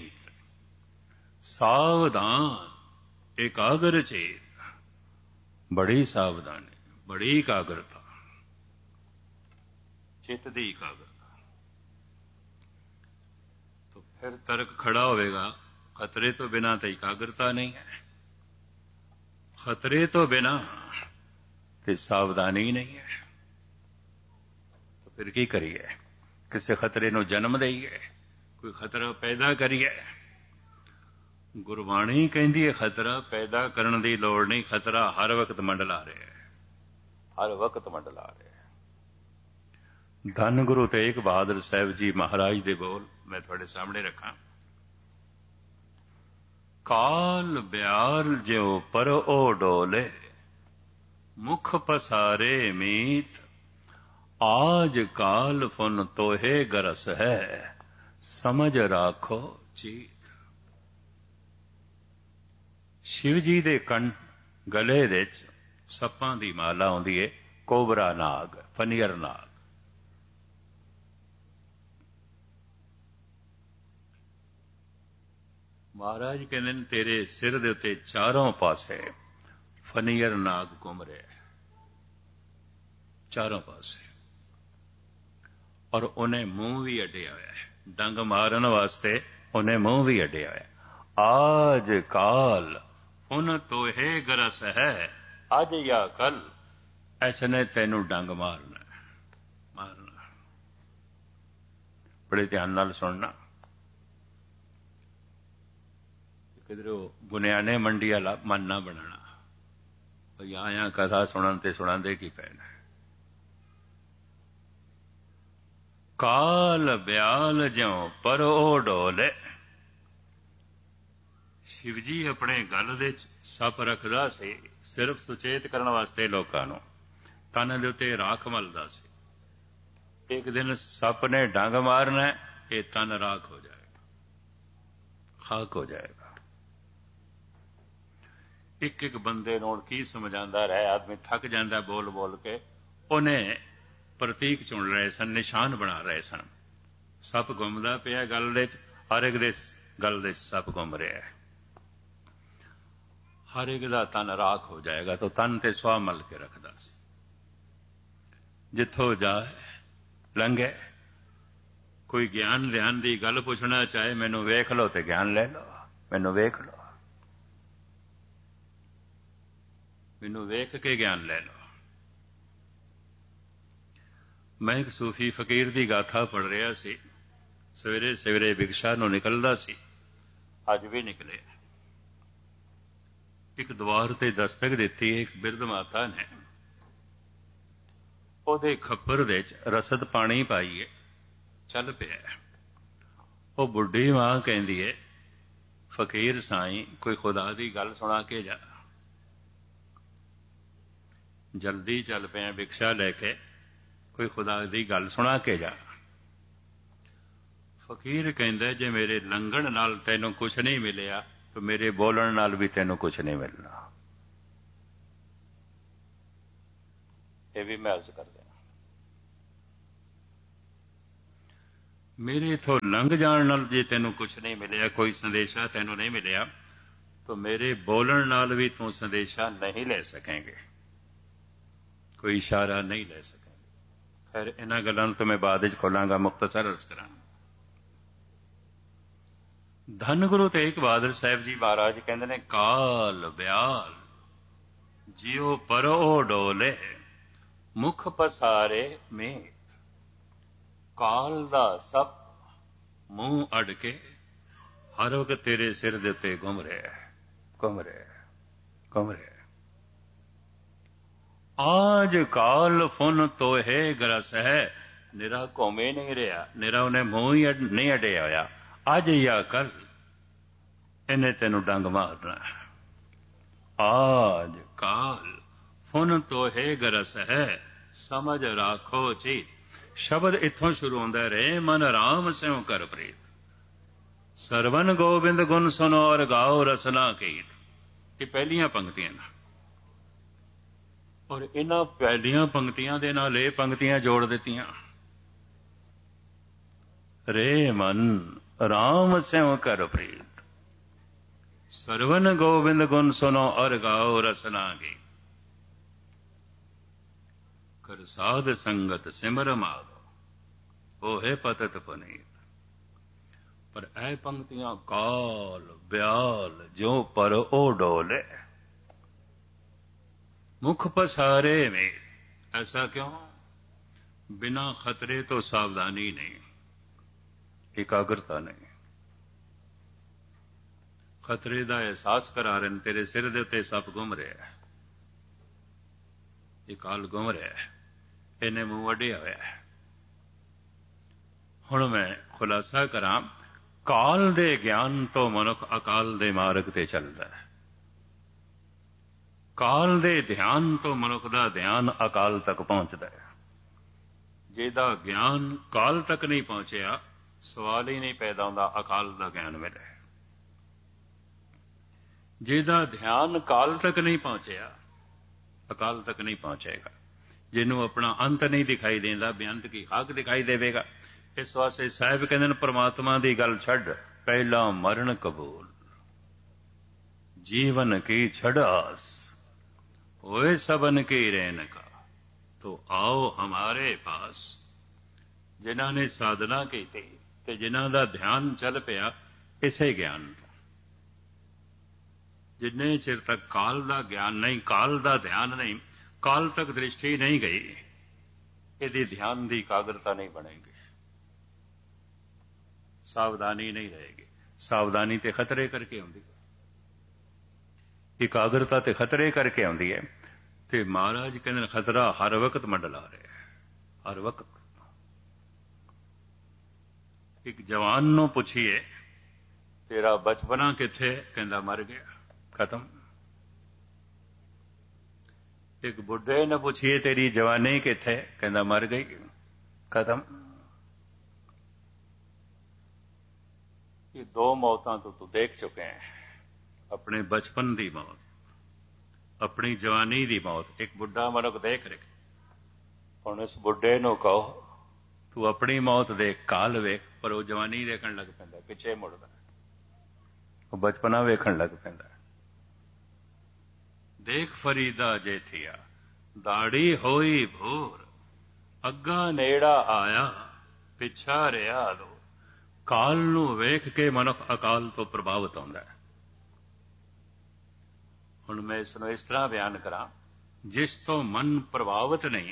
सावधान एकाग्र चेत। बड़ी सावधानी, बड़ी एकाग्रता, चित्त दी एकाग्रता। तो फिर तर्क खड़ा होगा, खतरे तो बिना तो एकाग्रता नहीं है, खतरे तो बिना तो सावधानी नहीं है। तो फिर की करिए? किसी खतरे नूं जन्म देईए, कोई खतरा पैदा करिए? ਗੁਰਬਾਣੀ ਕਹਿੰਦੀ ਹੈ ਖਤਰਾ ਪੈਦਾ ਕਰਨ ਦੀ ਲੋੜ ਨਹੀਂ, ਖਤਰਾ ਹਰ ਵਕਤ ਮੰਡਲਾ ਰਿਹਾ ਹੈ, ਹਰ ਵਕਤ ਮੰਡਲਾ ਰਿਹਾ ਹੈ। ਧੰਨ ਗੁਰੂ ਤੇਗ ਬਹਾਦਰ ਸਾਹਿਬ ਜੀ ਮਹਾਰਾਜ ਦੇ ਬੋਲ ਮੈਂ ਤੁਹਾਡੇ ਸਾਹਮਣੇ ਰੱਖਾਂ। ਕਾਲ ਬਿਆਲ ਜਿਉ ਪਰ ਓ ਡੋਲੇ, ਮੁਖ ਪਸਾਰੇ ਮੀਤ, ਆਜ ਕਾਲ ਫੁਨ ਤੋਹੇ ਗਰਸ ਹੈ, ਸਮਝ ਰਾਖੋ ਚੀਤ। शिव जी दे कण गले दे सप्पां दी माला आउंदी है, कोबरा नाग, फनियर नाग। महाराज कहंदे ने तेरे सिर दे उत्ते चारों पासे फनियर नाग घूम रहे, चारों पासे, और उन्हें मुंह भी अड्डिया होया है, डंग मारन वास्ते उन्हें मुंह भी अड्डिया होया। आज काल उन तोहे गरस है, अज या कल ऐसने तेनू डंग मारना मारना। बड़े ध्यान नाल सुनना। किधरों गुनियाने मंडी वाला मन ना बनाना, भाई आया कथा सुनन ते सुनांदे की पैना। काल ब्याल ज्यों पर ओ डोले। शिव जी अपने गल दे सप रखदा सी, सिर्फ सुचेत करने वास्ते लोकां नूं, तन दे उत्ते राख मलदा सी। एक दिन सप ने डंग मारना, ये तन राख हो जाएगा, खाक हो जाएगा। एक एक बंदे नूं की समझांदा रहे, आदमी थक जांदा बोल बोल के। उन्हें प्रतीक चुन रहे सन, निशान बना रहे सन। सप घुमदा पिया गल दे, हर एक दे गल दे सप घुम रहा है, हर एक दा तन राख हो जाएगा। तो तन ते सुआ मल के रखदा सी, जिथों जाए लंघे। कोई ज्ञान ध्यान दी गल पुछना चाहे, मैनू वेख लो ते ज्ञान ले लो, मैनू वेख लो, मैनू वेख के ज्ञान ले लो। मैं एक सूफी फकीर दी गाथा पढ़ रहा सी, सवेरे सवेरे भिक्षा नूं निकलदा सी, अज भी निकले। एक द्वार ते दस्तक दिती, एक बिरध माता ने ओदे खप्पर दे रसद पानी पाईए, चल पिया। वो बुढ़ी मां कहंदी है, फकीर साईं कोई खुदा दी गल सुना के जा। जल्दी चल पिया भिक्षा लैके, कोई खुदा दी गल सुना के जा। फकीर कहंदा जे मेरे लंघण नाल तैनूं कुछ नहीं मिलिया, तो मेरे बोलण नाल भी तैनूं कुछ नहीं मिलना। ये भी मैं अर्ज कर देना। ਮੇਰੇ ਇਥੋਂ ਲੰਘ ਜਾਣ ਨਾਲ ਜੇ ਤੈਨੂੰ ਕੁਛ ਨਹੀਂ ਮਿਲਿਆ, ਕੋਈ ਸੰਦੇਸ਼ਾ ਤੈਨੂੰ ਨਹੀਂ ਮਿਲਿਆ, ਤਾਂ ਮੇਰੇ ਬੋਲਣ ਨਾਲ ਵੀ ਤੂੰ ਸੰਦੇਸ਼ਾ ਨਹੀਂ ਲੈ ਸਕੇਂਗੇ, ਕੋਈ ਇਸ਼ਾਰਾ ਨਹੀਂ ਲੈ ਸਕੇਂਗੇ। ਖੈਰ ਇਹਨਾਂ ਗੱਲਾਂ ਨੂੰ ਤਾਂ ਮੈਂ ਬਾਅਦ ਵਿੱਚ ਖੋਲਾਂਗਾ, ਮੁਖਤਸਰ ਅਰਜ਼ ਕਰਾਂਗਾ। ਧੰਨ ਗੁਰੂ ਤੇਗ ਬਹਾਦਰ ਸਾਹਿਬ ਜੀ ਮਹਾਰਾਜ ਕਹਿੰਦੇ ਨੇ, ਕਾਲ ਬਿਆਲ ਜਿਉ ਪਰੋ ਡੋਲੇ ਮੁਖ ਪਸਾਰੇ ਮੇਤ। ਕਾਲ ਦਾ ਸੱਪ ਮੂੰਹ ਅੜ ਕੇ ਹਰ ਵਕਤ ਤੇਰੇ ਸਿਰ ਦੇ ਉੱਤੇ ਘੁੰਮ ਰਿਹਾ ਹੈ, ਘੁੰਮ ਰਿਹਾ ਹੈ, ਘੁੰਮ ਰਿਹਾ ਹੈ। ਆਜ ਕਾਲ ਫੁਨ ਤੋਹੇ ਗਰਸ ਹੈ, ਨਿਰਾ ਘੁੰਮੇ ਨਹੀਂ ਰਿਹਾ, ਨਿਰਾ ਉਹਨੇ ਮੂੰਹ ਹੀ ਨਹੀਂ ਅੜਿਆ ਹੋਇਆ। ਅੱਜ ਜਾਂ ਕੱਲ ਇਹਨੇ ਤੈਨੂੰ ਡੰਗ ਮਾਰਨਾ। ਆਜ ਕਾਲ ਫੁਨ ਤੋਹੇ ਗਰਸ ਹੈ, ਸਮਝ ਰਾਖੋ ਜੀ। ਸ਼ਬਦ ਇੱਥੋਂ ਸ਼ੁਰੂ ਹੁੰਦਾ ਰਹੇ, ਮਨ ਰਾਮ ਸਿਉ ਕਰ ਪ੍ਰੀਤ। ਸਰਵਨ ਗੋਬਿੰਦ ਗੁਣ ਸੁਨੋ ਔਰ ਗਾਓ ਰਸਨਾ ਕੀਤ। ਇਹ ਪਹਿਲੀਆਂ ਪੰਕਤੀਆਂ ਨੇ, ਔਰ ਇਹਨਾਂ ਪਹਿਲੀਆਂ ਪੰਕਤੀਆਂ ਦੇ ਨਾਲ ਇਹ ਪੰਕਤੀਆਂ ਜੋੜ ਦਿੱਤੀਆਂ। ਰੇ ਮਨ ਰਾਮ ਸਿਉ ਕਰ ਪ੍ਰੀਤ, ਸਰਵਨ ਗੋਬਿੰਦ ਗੁਣ ਸੁਨੋ ਔਰ ਗਾਓ ਰਸਨਾ ਕੀਤ। ਕਰ ਸਾਧ ਸੰਗਤ ਸਿਮਰ ਮਾਗੋ, ਉਹੇ ਪਤਤ ਪੁਨੀਤ। ਪਰ ਇਹ ਪੰਕਤੀਆਂ ਕਾਲ ਬਿਆਲ ਜੋ ਪਰ ਉਹ ਡੋਲੇ मुख पसारे में। ऐसा क्यों? बिना खतरे तो सावधानी नहीं, एकाग्रता नहीं। खतरे का एहसास करा रहे हैं, तेरे सिर दे उत्ते सप घुम रहा है, ये काल घुम रहा है, इन्हें मूंह अड्डिया होया है। हुण मैं खुलासा करा, काल दे ज्ञान तो मनुख अकाल दे मार्ग ते चलदा है। काल दे ध्यान तो मनुख दा ध्यान अकाल तक पहुंचता है। ਜਿਹਦਾ ਗਿਆਨ ਕਾਲ ਤੱਕ ਨਹੀਂ ਪਹੁੰਚਿਆ, ਸਵਾਲ ਹੀ ਨਹੀਂ ਪੈਦਾ ਹੁੰਦਾ ਅਕਾਲ ਦਾ ਗਿਆਨ ਮਿਲੇ। ਜਿਹਦਾ ਧਿਆਨ ਕਾਲ ਤੱਕ ਨਹੀਂ ਪਹੁੰਚਿਆ, ਅਕਾਲ ਤੱਕ ਨਹੀਂ ਪਹੁੰਚੇਗਾ। ਜਿਹਨੂੰ ਆਪਣਾ ਅੰਤ ਨਹੀਂ ਦਿਖਾਈ ਦੇਂਦਾ, ਬੇਅੰਤ ਕੀ ਹੱਕ ਦਿਖਾਈ ਦੇਵੇਗਾ। ਇਸ ਵਾਸਤੇ ਸਾਹਿਬ ਕਹਿੰਦੇ ਨੇ, ਪਰਮਾਤਮਾ ਦੀ ਗੱਲ ਛੱਡ, ਪਹਿਲਾ ਮਰਨ ਕਬੂਲ, ਜੀਵਨ ਕੀ ਛੜਾਸ ਹੋਏ ਸਬਨ ਕੀ ਰਹਿਨ ਕਾ, तो आओ हमारे पास। जिन्हां ने साधना की ते जिन्हां दा ध्यान चल पिया इसे ज्ञान, जिन्ने चिर तक काल दा ज्ञान नहीं, काल दा ध्यान नहीं, काल तक दृष्टि नहीं गई, यदि ध्यान दी एकाग्रता नहीं बनेगी, सावधानी नहीं रहेगी। सावधानी ते खतरे करके आउंदी है, एकाग्रता ते खतरे करके आउंदी है। ਤੇ ਮਹਾਰਾਜ ਕਹਿੰਦੇ ਖਤਰਾ ਹਰ ਵਕਤ ਮੰਡਲਾ ਰਿਹਾ, ਹਰ ਵਕਤ। ਇੱਕ ਜਵਾਨ ਨੂੰ ਪੁੱਛੀਏ, ਤੇਰਾ ਬਚਪਨਾ ਕਿੱਥੇ? ਕਹਿੰਦਾ ਮਰ ਗਿਆ, ਖਤਮ। ਇੱਕ ਬੁੱਢੇ ਨੂੰ ਪੁੱਛੀਏ, ਤੇਰੀ ਜਵਾਨੀ ਕਿੱਥੇ? ਕਹਿੰਦਾ ਮਰ ਗਈ, ਖਤਮ। ਇਹ ਦੋ ਮੌਤਾਂ ਤੋਂ ਤੂੰ ਦੇਖ ਚੁੱਕੇ ਹੈ, ਆਪਣੇ ਬਚਪਨ ਦੀ ਮੌਤ, अपनी जवानी की मौत। एक बुढ़ा मनुख देख रहे, हुण इस बुढ़े नूं कहो तू अपनी मौत देख, काल वेख, पर वो जवानी देखण लग पैंदा, पिछे मुड़दा, वो बचपना वेखण लग पैंदा। देख फरीदा जेठिया दाड़ी होई भोर, अग्गा नेड़ा आया पिछा रिहा दो। काल नूं वेख के मनुख अकाल तो प्रभावित होंदा है। ਹੁਣ ਮੈਂ ਇਸ ਨੂੰ ਇਸ ਤਰ੍ਹਾਂ ਬਿਆਨ ਕਰਾਂ, ਜਿਸ ਤੋਂ ਮਨ ਪ੍ਰਭਾਵਿਤ ਨਹੀਂ,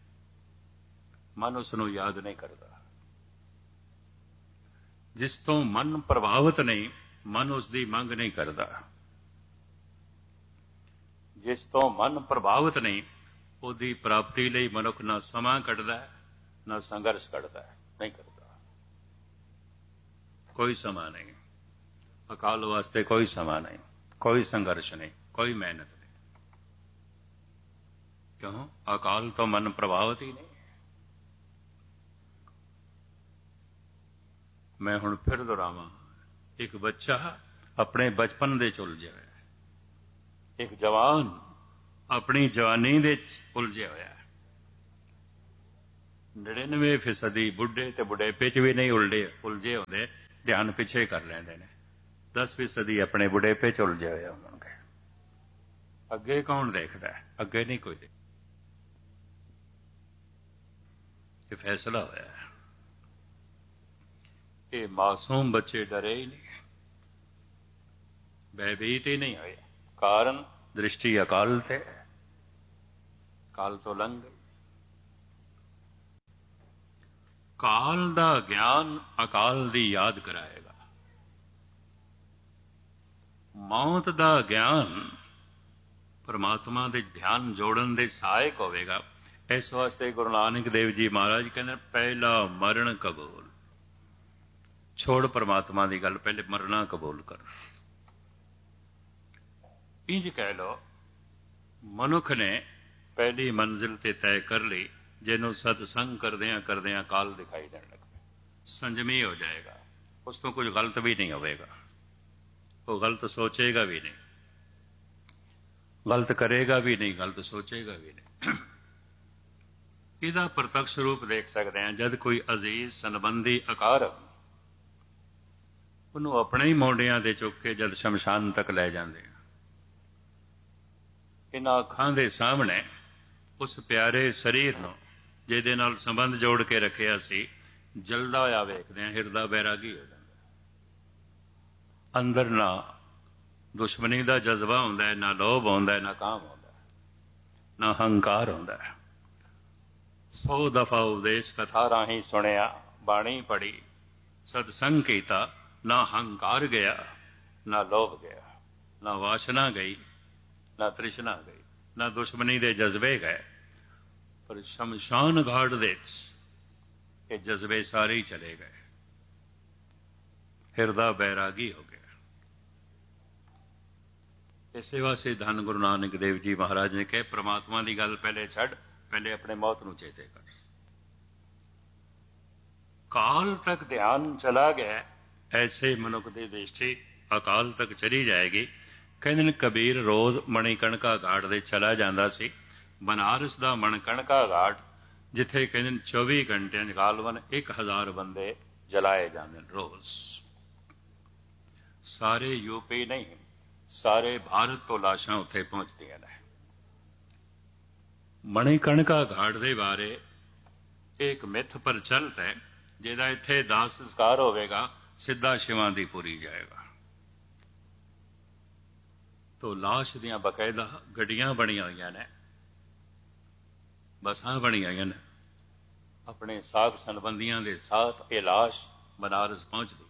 ਮਨ ਉਸ ਨੂੰ ਯਾਦ ਨਹੀਂ ਕਰਦਾ। ਜਿਸ ਤੋਂ ਮਨ ਪ੍ਰਭਾਵਿਤ ਨਹੀਂ, ਮਨ ਉਸ ਦੀ ਮੰਗ ਨਹੀਂ ਕਰਦਾ। ਜਿਸ ਤੋਂ ਮਨ ਪ੍ਰਭਾਵਿਤ ਨਹੀਂ, ਉਹਦੀ ਪ੍ਰਾਪਤੀ ਲਈ ਮਨੁੱਖ ਨਾ ਸਮਾਂ ਕੱਢਦਾ ਹੈ, ਨਾ ਸੰਘਰਸ਼ ਕੱਢਦਾ ਹੈ, ਨਹੀਂ ਕਰਦਾ। ਕੋਈ ਸਮਾਂ ਨਹੀਂ, ਅਕਾਲ ਵਾਸਤੇ ਕੋਈ ਸਮਾਂ ਨਹੀਂ, ਕੋਈ ਸੰਘਰਸ਼ ਨਹੀਂ, कोई मेहनत नहीं। क्यों? अकाल तो मन प्रभावित ही नहीं। मैं हुण फिर दोहरावां, एक बच्चा अपने बचपन दे च उलझिया होया, एक जवान अपनी जवानी दे च उलझिया होया। ਨੜਿਨਵੇਂ ਫੀਸਦੀ ਬੁੱਢੇ ਤੇ ਬੁਢੇਪੇ 'ਚ ਵੀ ਨਹੀਂ ਉਲਝੇ ਉਲਝੇ ਹੁੰਦੇ, ਧਿਆਨ ਪਿੱਛੇ ਕਰ ਲੈਂਦੇ ਨੇ। ਦਸ ਫੀਸਦੀ ਆਪਣੇ ਬੁਢੇਪੇ 'ਚ ਉਲਝੇ ਹੋਏ ਹੋਣਗੇ। ਅੱਗੇ ਕੌਣ ਦੇਖਦਾ ਹੈ? ਅੱਗੇ ਨਹੀਂ ਕੋਈ ਦੇਖਦਾ। ਇਹ ਫੈਸਲਾ ਹੋਇਆ ਹੈ। ਇਹ ਮਾਸੂਮ ਬੱਚੇ ਡਰੇ ਹੀ ਨਹੀਂ, ਭੈਭੀਤ ਹੀ ਨਹੀਂ ਹੋਏ। ਕਾਰਨ ਦ੍ਰਿਸ਼ਟੀ ਅਕਾਲ ਤੇ, ਕਾਲ ਤੋਂ ਲੰਘ ਗਈ। ਕਾਲ ਦਾ ਗਿਆਨ ਅਕਾਲ ਦੀ ਯਾਦ ਕਰਾਏਗਾ। ਮੌਤ ਦਾ ਗਿਆਨ ਪਰਮਾਤਮਾ ਦੇ ਧਿਆਨ ਜੋੜਨ ਦੇ ਸਹਾਇਕ ਹੋਵੇਗਾ। ਇਸ ਵਾਸਤੇ ਗੁਰੂ ਨਾਨਕ ਦੇਵ ਜੀ ਮਹਾਰਾਜ ਕਹਿੰਦੇ ਪਹਿਲਾ ਮਰਨ ਕਬੂਲ। ਛੋੜ ਪਰਮਾਤਮਾ ਦੀ ਗੱਲ, ਪਹਿਲੇ ਮਰਨਾ ਕਬੂਲ ਕਰ। ਇੰਜ ਕਹਿ ਲਓ, ਮਨੁੱਖ ਨੇ ਪਹਿਲੀ ਮੰਜ਼ਿਲ ਤੇ ਤੈਅ ਕਰ ਲਈ, ਜਿਹਨੂੰ ਸਤਸੰਗ ਕਰਦਿਆਂ ਕਰਦਿਆਂ ਕਾਲ ਦਿਖਾਈ ਦੇਣ ਲੱਗ ਪਿਆ। ਸੰਜਮੀ ਹੋ ਜਾਏਗਾ, ਉਸ ਤੋਂ ਕੁਝ ਗਲਤ ਵੀ ਨਹੀਂ ਹੋਵੇਗਾ। ਉਹ ਗਲਤ ਸੋਚੇਗਾ ਵੀ ਨਹੀਂ, ਗਲਤ ਕਰੇਗਾ ਵੀ ਨਹੀਂ, ਗਲਤ ਸੋਚੇਗਾ ਵੀ ਨਹੀਂ। ਇਹਦਾ ਪ੍ਰਤੱਖ ਰੂਪ ਦੇਖ ਸਕਦੇ ਹਾਂ। ਜਦ ਕੋਈ ਅਜ਼ੀਜ਼ ਸੰਬੰਧੀ ਅਕਾਰ ਉਹਨੂੰ ਆਪਣੇ ਹੀ ਮੋਢਿਆਂ ਤੇ ਚੁੱਕ ਕੇ ਜਦ ਸ਼ਮਸ਼ਾਨ ਤੱਕ ਲੈ ਜਾਂਦੇ ਆ, ਇਹਨਾਂ ਅੱਖਾਂ ਦੇ ਸਾਹਮਣੇ ਉਸ ਪਿਆਰੇ ਸਰੀਰ ਨੂੰ ਜਿਹਦੇ ਨਾਲ ਸੰਬੰਧ ਜੋੜ ਕੇ ਰੱਖਿਆ ਸੀ, ਜਲਦਾ ਹੋਇਆ ਵੇਖਦੇ ਆ, ਹਿਰਦਾ ਬੈਰਾਗੀ ਹੋ ਜਾਂਦਾ। ਅੰਦਰ ਨਾ ਦੁਸ਼ਮਣੀ ਦਾ ਜਜ਼ਬਾ ਹੁੰਦਾ ਹੈ, ਨਾ ਲੋਭ ਹੁੰਦਾ ਹੈ, ਨਾ ਕਾਮ ਹੁੰਦਾ ਹੈ, ਨਾ ਹੰਕਾਰ ਹੁੰਦਾ ਹੈ। ਸੌ ਦਫਾ ਉਪਦੇਸ਼ ਕਥਾ ਰਾਹੀਂ ਸੁਣਿਆ, ਬਾਣੀ ਪੜ੍ਹੀ, ਸਤਸੰਗ ਕੀਤਾ, ਨਾ ਹੰਕਾਰ ਗਿਆ, ਨਾ ਲੋਭ ਗਿਆ, ਨਾ ਵਾਸ਼ਨਾ ਗਈ, ਨਾ ਤ੍ਰਿਸ਼ਨਾ ਗਈ, ਨਾ ਦੁਸ਼ਮਣੀ ਦੇ ਜਜ਼ਬੇ ਗਏ। ਪਰ ਸ਼ਮਸ਼ਾਨ ਘਾਟ ਦੇ ਇਹ ਜਜ਼ਬੇ ਸਾਰੇ ਹੀ ਚਲੇ ਗਏ, ਹਿਰਦਾ ਬੈਰਾਗੀ ਹੋ ਗਿਆ। ਇਸੇ ਵਾਸਤੇ ਧੰਨ ਗੁਰੂ ਨਾਨਕ ਦੇਵ ਜੀ ਮਹਾਰਾਜ ਨੇ ਕਹੇ, ਪ੍ਰਮਾਤਮਾ ਦੀ ਗੱਲ ਪਹਿਲੇ ਛੱਡ, ਪਹਿਲੇ ਆਪਣੇ ਮੌਤ ਨੂੰ ਚੇਤੇ ਕਰ। ਕਾਲ ਤੱਕ ਧਿਆਨ ਚਲਾ ਗਿਆ, ਐਸੇ ਮਨੁੱਖ ਦੀ ਦ੍ਰਿਸ਼ਟੀ ਅਕਾਲ ਤੱਕ ਚਲੀ ਜਾਏਗੀ। ਕਹਿੰਦੇ ਨੇ ਕਬੀਰ ਰੋਜ਼ ਮਣੀਕਣਕਾ ਘਾਟ ਦੇ ਚਲਾ ਜਾਂਦਾ ਸੀ। ਬਨਾਰਸ ਦਾ ਮਣਕਣਕਾ ਘਾਟ, ਜਿੱਥੇ ਕਹਿੰਦੇ ਨੇ ਚੌਵੀ ਘੰਟਿਆਂ 'ਚ ਗਾਲਵਨ ਇੱਕ ਹਜ਼ਾਰ ਬੰਦੇ ਜਲਾਏ ਜਾਂਦੇ ਨੇ ਰੋਜ਼। ਸਾਰੇ ਯੂਪੀ ਨਹੀਂ, ਸਾਰੇ ਭਾਰਤ ਤੋਂ ਲਾਸ਼ਾਂ ਉੱਥੇ ਪਹੁੰਚਦੀਆਂ ਨੇ। ਮਣੀਕਣਕਾ ਘਾਟ ਦੇ ਬਾਰੇ ਇੱਕ ਮਿੱਥ ਪ੍ਰਚਲਿਤ ਹੈ, ਜਿਹਦਾ ਇੱਥੇ ਦਾਹ ਸੰਸਕਾਰ ਹੋਵੇਗਾ, ਸਿੱਧਾ ਸ਼ਿਵਾਂ ਦੀ ਪੁਰੀ ਜਾਏਗਾ। ਤੋ ਲਾਸ਼ ਦੀਆਂ ਬਕਾਇਦਾ ਗੱਡੀਆਂ ਬਣੀਆਂ ਹੋਈਆਂ ਨੇ, ਬੱਸਾਂ ਬਣੀਆਂ ਹੋਈਆਂ ਨੇ, ਆਪਣੇ ਸਾਕ ਸੰਬੰਧੀਆਂ ਦੇ ਸਾਥ ਇਹ ਲਾਸ਼ ਬਨਾਰਸ ਪਹੁੰਚਦੀ ਹੈ।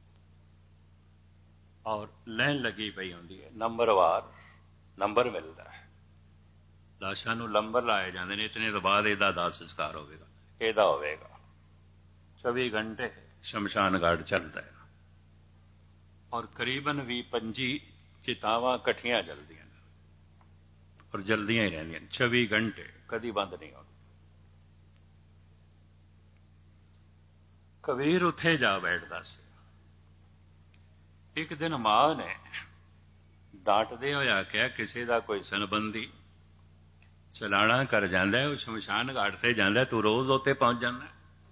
ਔਰ ਲਾਈਨ ਲੱਗੀ ਪਈ ਹੁੰਦੀ ਹੈ, ਨੰਬਰਵਾਰ ਨੰਬਰ ਮਿਲਦਾ ਹੈ। ਲਾਸ਼ਾਂ ਨੂੰ ਨੰਬਰ ਲਾਏ ਜਾਂਦੇ ਨੇ, ਇਤਨੇ ਤੋਂ ਬਾਅਦ ਇਹਦਾ ਦਾਹ ਸੰਸਕਾਰ ਹੋਵੇਗਾ, ਇਹਦਾ ਹੋਵੇਗਾ। ਚੌਵੀ ਘੰਟੇ ਸ਼ਮਸ਼ਾਨ ਘਾਟ ਚੱਲਦਾ ਹੈ। ਔਰ ਕਰੀਬਨ ਵੀਹ ਪੰਜੀ ਚਿਤਾਵਾਂ ਇਕੱਠੀਆਂ ਜਲਦੀਆਂ ਨੇ, ਔਰ ਜਲਦੀਆਂ ਹੀ ਰਹਿੰਦੀਆਂ ਨੇ ਚੌਵੀ ਘੰਟੇ, ਕਦੀ ਬੰਦ ਨਹੀਂ ਹੁੰਦੀ। ਕਬੀਰ ਉੱਥੇ ਜਾ ਬੈਠਦਾ ਸੀ। ਇੱਕ ਦਿਨ ਮਾਂ ਨੇ ਡਾਂਟਦੇ ਹੋਇਆ ਕਿਹਾ, ਕਿਸੇ ਦਾ ਕੋਈ ਸੰਬੰਧੀ ਚਲਾਣਾ ਕਰ ਜਾਂਦਾ, ਉਹ ਸ਼ਮਸ਼ਾਨ ਘਾਟ ਤੇ ਜਾਂਦਾ, ਤੂੰ ਰੋਜ਼ ਉੱਥੇ ਪਹੁੰਚ ਜਾਂਦਾ।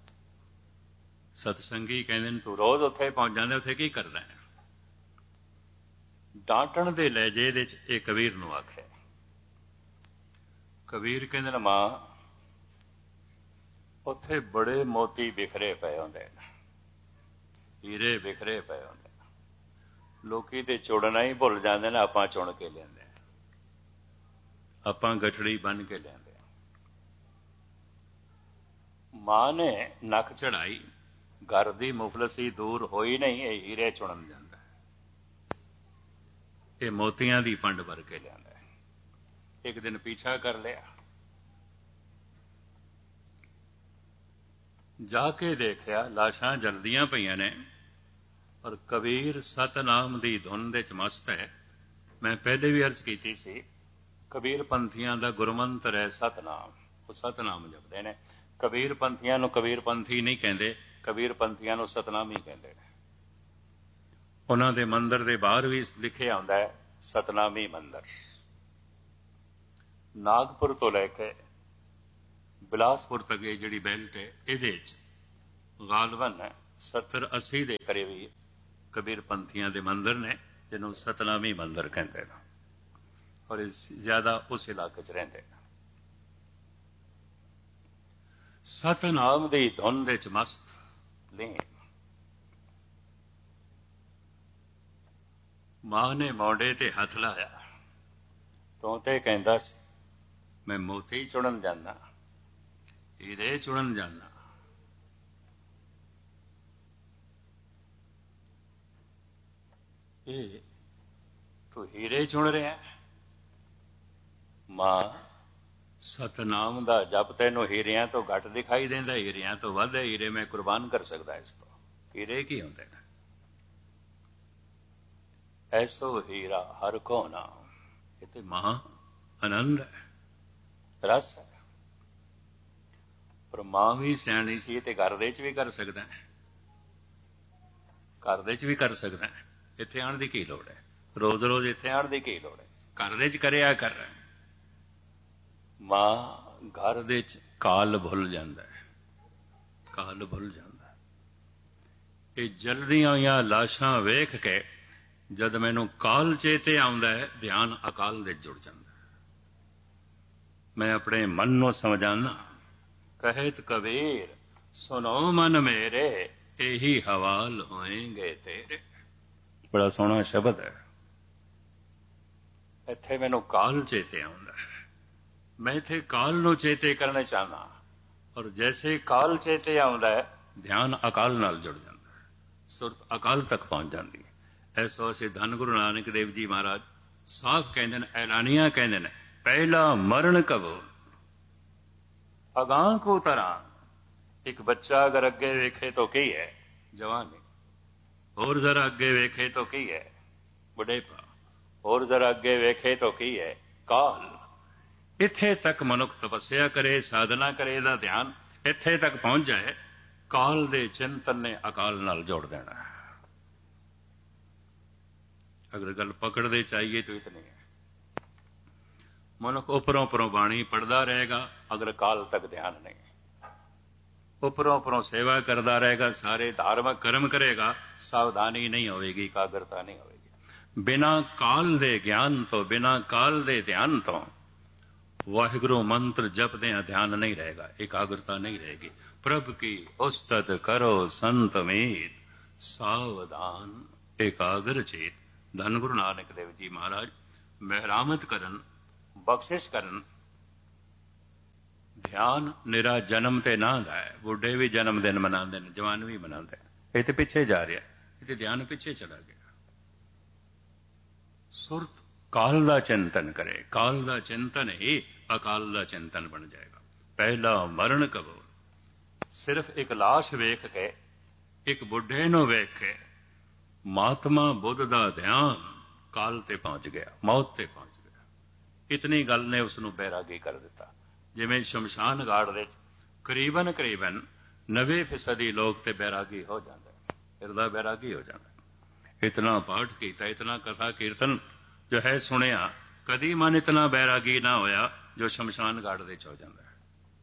ਸਤਸੰਗੀ ਕਹਿੰਦੇ ਨੇ, ਤੂੰ ਰੋਜ਼ ਉੱਥੇ ਪਹੁੰਚ ਜਾਂਦਾ, ਉੱਥੇ ਕੀ ਕਰਦਾ ਹੈ? ਡਾਂਟਣ ਦੇ ਲਹਿਜੇ ਦੇ ਵਿੱਚ ਇਹ ਕਬੀਰ ਨੂੰ ਆਖਿਆ। ਕਬੀਰ ਕਹਿੰਦੇ ਨੇ, ਮਾਂ ਉੱਥੇ ਬੜੇ ਮੋਤੀ ਬਿਖਰੇ ਪਏ ਹੁੰਦੇ ਨੇ, ਹੀਰੇ ਬਿਖਰੇ ਪਏ ਹੁੰਦੇ ਨੇ, ਲੋਕੀ ਤੇ ਚੁਣਨਾ ਹੀ ਭੁੱਲ ਜਾਂਦੇ ਨੇ, ਆਪਾਂ ਚੁਣ ਕੇ ਲਿਆਂਦੇ, ਆਪਾਂ ਗਠੜੀ ਬੰਨ ਕੇ ਲਿਆਂਦੇ। ਮਾਂ ਨੇ ਨੱਕ ਚੜਾਈ, ਘਰ ਦੀ ਮੁਫਲਸੀ ਦੂਰ ਹੋਈ ਨਹੀਂ, ਇਹ ਹੀਰੇ ਚੁਣਨ ਜਾਂਦਾ, ਇਹ ਮੋਤੀਆਂ ਦੀ ਪੰਡ ਭਰ ਕੇ ਲਿਆਂਦਾ। ਇੱਕ ਦਿਨ ਪਿੱਛਾ ਕਰ ਲਿਆ, ਜਾ ਕੇ ਦੇਖਿਆ ਲਾਸ਼ਾਂ ਜਲਦੀਆਂ ਪਈਆਂ ਨੇ, ਔਰ ਕਬੀਰ ਸਤਨਾਮ ਦੀ ਧੁਨ ਦੇ ਚ ਮਸਤ ਹੈ। ਮੈਂ ਪਹਿਲੇ ਵੀ ਅਰਜ਼ ਕੀਤੀ ਸੀ, ਕਬੀਰ ਪੰਥੀਆਂ ਦਾ ਗੁਰਮੰਤਰ ਹੈ ਸਤਨਾਮ, ਉਹ ਸਤਨਾਮ ਜਪਦੇ ਨੇ। ਕਬੀਰ ਪੰਥੀਆਂ ਨੂੰ ਕਬੀਰ ਪੰਥੀ ਨਹੀਂ ਕਹਿੰਦੇ, ਕਬੀਰ ਪੰਥੀਆਂ ਨੂੰ ਸਤਨਾਮ ਹੀ ਕਹਿੰਦੇ ਨੇ। ਉਹਨਾਂ ਦੇ ਮੰਦਰ ਦੇ ਬਾਹਰ ਵੀ ਲਿਖਿਆ ਹੁੰਦਾ ਹੈ ਸਤਨਾਮੀ ਮੰਦਰ। ਨਾਗਪੁਰ ਤੋਂ ਲੈ ਕੇ ਬਿਲਾਸਪੁਰ ਤੱਕ ਇਹ ਜਿਹੜੀ ਬੈਲਟ ਹੈ ਇਹਦੇ 'ਚ ਗਾਲਬਨ ਹੈ ਸੱਤਰ ਅੱਸੀ ਦੇ ਕਰੀਬ ਹੀ ਕਬੀਰ ਪੰਥੀਆਂ ਦੇ ਮੰਦਰ ਨੇ, ਜਿਹਨੂੰ ਸਤਨਾਮੀ ਮੰਦਰ ਕਹਿੰਦੇ ਨੇ, ਔਰ ਇਹ ਜ਼ਿਆਦਾ ਉਸ ਇਲਾਕੇ 'ਚ ਰਹਿੰਦੇ ਨੇ। ਸਤਨਾਮ ਦੀ ਧੁਨ ਦੇ 'ਚ ਮਸਤ ਲੀਨ। ਮਾਂ ਨੇ ਮੋਢੇ ਤੇ ਹੱਥ ਲਾਇਆ, ਤੂੰ ਤੇ ਕਹਿੰਦਾ ਸੀ ਮੈਂ ਮੋਤੀ ਚੁਣਨ ਜਾਂਦਾ, ਹੀਰੇ ਚੁਣਨ ਜਾਂਦਾ। ਇਹ ਤੂੰ ਹੀਰੇ ਚੁਣ ਰਿਹਾ? ਮਾਂ, ਸਤਨਾਮ ਦਾ ਜਪ ਤੈਨੂੰ ਹੀਰਿਆਂ ਤੋਂ ਘੱਟ ਦਿਖਾਈ ਦਿੰਦਾ, ਹੀਰਿਆਂ ਤੋਂ ਵੱਧ ਹੈ। ਹੀਰੇ ਮੈਂ ਕੁਰਬਾਨ ਕਰ ਸਕਦਾ ਇਸ ਤੋਂ। ਹੀਰੇ ਕੀ ਹੁੰਦੇ ਨੇ? ਐਸੋ ਹੀਰਾ ਹਰ ਕੋ ਨਾਮ। ਇਹ ਤੇ ਮਹਾ ਆਨੰਦ ਹੈ, ਰਸ ਹੈ। ਪਰ ਮਾਂ ਵੀ ਸਿਆਣੀ ਸੀ ਤੇ ਘਰ ਦੇ 'ਚ ਵੀ ਕਰ ਸਕਦਾ ਹੈ, ਘਰ ਦੇ 'ਚ ਵੀ ਕਰ ਸਕਦਾ ਹੈ। ਇੱਥੇ ਆਉਣ ਦੀ ਕੀ ਲੋੜ ਹੈ? ਰੋਜ਼ ਰੋਜ਼ ਇੱਥੇ ਆਉਣ ਦੀ ਕੀ ਲੋੜ ਹੈ? ਘਰ ਦੇ 'ਚ ਕਰਿਆ ਕਰ। ਮਾਂ ਘਰ ਦੇ 'ਚ ਕਾਲ ਭੁੱਲ ਜਾਂਦਾ ਹੈ, ਕਾਲ ਭੁੱਲ ਜਾਂਦਾ। ਇਹ ਜਲਦੀਆਂ ਹੋਈਆਂ ਲਾਸ਼ਾਂ ਵੇਖ ਕੇ ਜਦ ਮੈਨੂੰ ਕਾਲ ਚੇਤੇ ਆਉਂਦਾ ਹੈ, ਧਿਆਨ ਅਕਾਲ ਦੇ ਜੁੜ ਜਾਂਦਾ। ਮੈਂ ਆਪਣੇ ਮਨ ਨੂੰ ਸਮਝਾਨਾ, ਕਹਿਤ ਕਬੀਰ ਸੁਨੋ ਮਨ ਮੇਰੇ, ਇਹੀ ਹਵਾਲ ਹੋਏਗੇ ਤੇਰੇ। ਬੜਾ ਸੋਹਣਾ ਸ਼ਬਦ ਹੈ। ਇੱਥੇ ਮੈਨੂੰ ਕਾਲ ਚੇਤੇ ਆਉਂਦਾ, ਮੈਂ ਇੱਥੇ ਕਾਲ ਨੂੰ ਚੇਤੇ ਕਰਨਾ ਚਾਹਨਾ, ਔਰ ਜੈਸੇ ਕਾਲ ਚੇਤੇ ਆਉਂਦਾ ਹੈ ਧਿਆਨ ਅਕਾਲ ਨਾਲ ਜੁੜ ਜਾਂਦਾ, ਸੁਰਤ ਅਕਾਲ ਤੱਕ ਪਹੁੰਚ ਜਾਂਦੀ ਹੈ। ਇਸ ਵਾਸਤੇ ਧੰਨ ਗੁਰੂ ਨਾਨਕ ਦੇਵ ਜੀ ਮਹਾਰਾਜ ਸਾਫ਼ ਕਹਿੰਦੇ ਨੇ, ਐਲਾਨੀਆਂ ਕਹਿੰਦੇ ਨੇ, ਪਹਿਲਾ ਮਰਨ ਕਬੋ ਅਗਾਂਹ ਕੋ ਤਰਾਂ। ਇੱਕ ਬੱਚਾ ਅਗਰ ਅੱਗੇ ਵੇਖੇ ਤਾਂ ਕੀ ਹੈ? ਜਵਾਨੀ। ਹੋਰ ਜ਼ਰਾ ਅੱਗੇ ਵੇਖੇ ਤਾਂ ਕੀ ਹੈ? ਬੁਢੇਪਾ। ਹੋਰ ਜ਼ਰਾ ਅੱਗੇ ਵੇਖੇ ਤਾਂ ਕੀ ਹੈ? ਕਾਲ। ਇੱਥੇ ਤੱਕ ਮਨੁੱਖ ਤਪੱਸਿਆ ਕਰੇ, ਸਾਧਨਾ ਕਰੇ, ਇਹਦਾ ਧਿਆਨ ਇੱਥੇ ਤੱਕ ਪਹੁੰਚ ਜਾਏ, ਕਾਲ ਦੇ ਚਿੰਤਨ ਨੇ ਅਕਾਲ ਨਾਲ ਜੋੜ ਦੇਣਾ। ਅਗਰ ਗੱਲ ਪਕੜਦੇ ਚਾਹੀਏ ਤਾਂ ਇਤਨੀ ਹੈ। ਮਨੁੱਖ ਉੱਪਰੋਂ ਉੱਪਰੋਂ ਬਾਣੀ ਪੜ੍ਹਦਾ ਰਹੇਗਾ, ਅਗਰ ਕਾਲ ਤੱਕ ਧਿਆਨ ਨਹੀਂ। ਉੱਪਰੋਂ ਉੱਪਰੋਂ ਸੇਵਾ ਕਰਦਾ ਰਹੇਗਾ, ਸਾਰੇ ਧਾਰਮਿਕ ਕਰਮ ਕਰੇਗਾ, ਸਾਵਧਾਨੀ ਨਹੀਂ ਹੋਵੇਗੀ, ਇਕਾਗਰਤਾ ਨਹੀਂ ਹੋਵੇਗੀ। ਬਿਨਾਂ ਕਾਲ ਦੇ ਗਿਆਨ ਤੋਂ, ਬਿਨਾਂ ਕਾਲ ਦੇ ਧਿਆਨ ਤੋਂ ਵਾਹਿਗੁਰੂ ਮੰਤਰ ਜਪਦਿਆਂ ਧਿਆਨ ਨਹੀਂ ਰਹੇਗਾ, ਇਕਾਗਰਤਾ ਨਹੀਂ ਰਹੇਗੀ। ਪ੍ਰਭ ਕੀ ਉਸਤਤ ਕਰੋ ਸੰਤ ਮੀਤ, ਸਾਵਧਾਨ ਇਕਾਗਰ ਚੇਤ। ਧੰਨ ਗੁਰੂ ਨਾਨਕ ਦੇਵ ਜੀ ਮਹਾਰਾਜ ਮਿਹਰਾਮਤ ਕਰਨ, ਬਖਸ਼ਿਸ਼ ਕਰਨ। ਧਿਆਨ ਨਿਰਾ ਜਨਮ ਤੇ ਨਾ ਦਾ ਹੈ। ਬੁੱਢੇ ਵੀ ਜਨਮ ਦਿਨ ਮਨਾਉਂਦੇ ਨੇ, ਜਵਾਨ ਵੀ ਮਨਾਉਂਦੇ ਨੇ। ਇਹ ਤੇ ਪਿੱਛੇ ਜਾ ਰਿਹਾ, ਇਹ ਤੇ ਧਿਆਨ ਪਿੱਛੇ ਚਲਾ ਗਿਆ। ਸੁਰਤ ਕਾਲ ਦਾ ਚਿੰਤਨ ਕਰੇ, ਕਾਲ ਦਾ ਚਿੰਤਨ ਹੀ ਅਕਾਲ ਦਾ ਚਿੰਤਨ ਬਣ ਜਾਏਗਾ। ਪਹਿਲਾ ਮਰਨ ਕਬੋ। ਸਿਰਫ ਇੱਕ ਲਾਸ਼ ਵੇਖ ਕੇ, ਇੱਕ ਬੁੱਢੇ ਨੂੰ ਵੇਖ ਕੇ ਮਹਾਤਮਾ ਬੁੱਧ ਦਾ ਧਿਆਨ ਕਾਲ ਤੇ ਪਹੁੰਚ ਗਿਆ, ਮੌਤ ਤੇ ਪਹੁੰਚ ਗਿਆ। ਇਤਨੀ ਗੱਲ ਨੇ ਉਸ ਨੂੰ ਬੈਰਾਗੀ ਕਰ ਦਿੱਤਾ। ਜਿਵੇਂ ਸ਼ਮਸ਼ਾਨ ਘਾਟ ਦੇ ਕਰੀਬਨ ਕਰੀਬਨ ਨਵੇਂ ਫੀਸਦੀ ਲੋਕ ਤੇ ਬੈਰਾਗੀ ਹੋ ਜਾਂਦੇ, ਹਿਰਦਾ ਬੈਰਾਗੀ ਹੋ ਜਾਂਦਾ। ਇਤਨਾ ਪਾਠ ਕੀਤਾ, ਇਤਨਾ ਕਥਾ ਕੀਰਤਨ ਜੋ ਹੈ ਸੁਣਿਆ, ਕਦੀ ਮਨ ਇਤਨਾ ਬੈਰਾਗੀ ਨਾ ਹੋਇਆ ਜੋ ਸ਼ਮਸ਼ਾਨ ਘਾਟ ਦੇ ਚ ਹੋ ਜਾਂਦਾ ਹੈ।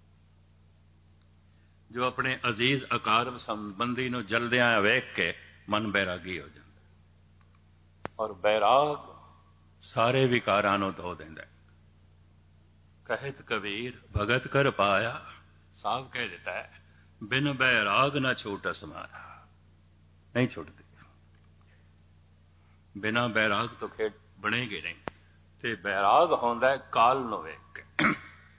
ਜੋ ਆਪਣੇ ਅਜ਼ੀਜ਼ ਅਕਾਰਬ ਸੰਬੰਧੀ ਨੂੰ ਜਲਦਿਆਂ ਵੇਖ ਕੇ ਮਨ ਬੈਰਾਗੀ ਹੋ ਜਾਂਦਾ, ਔਰ ਬੈਰਾਗ ਸਾਰੇ ਵਿਕਾਰਾਂ ਨੂੰ ਧੋ ਦਿੰਦਾ। ਕਹਿਤ ਕਬੀਰ ਭਗਤ ਕਰ ਪਾਇਆ, ਸਾਫ਼ ਕਹਿ ਦਿੱਤਾ ਹੈ, ਬਿਨ ਬੈਰਾਗ ਨਾ ਛੂਟਸ ਮਾਰਾ। ਨਹੀਂ ਛੁੱਟਦੀ, ਬਿਨਾਂ ਬੈਰਾਗ ਤੋਂ ਖੇਡ ਬਣੇਗੀ ਨਹੀਂ। ਤੇ ਬੈਰਾਗ ਹੁੰਦਾ ਕਾਲ ਨੂੰ ਵੇਖ ਕੇ।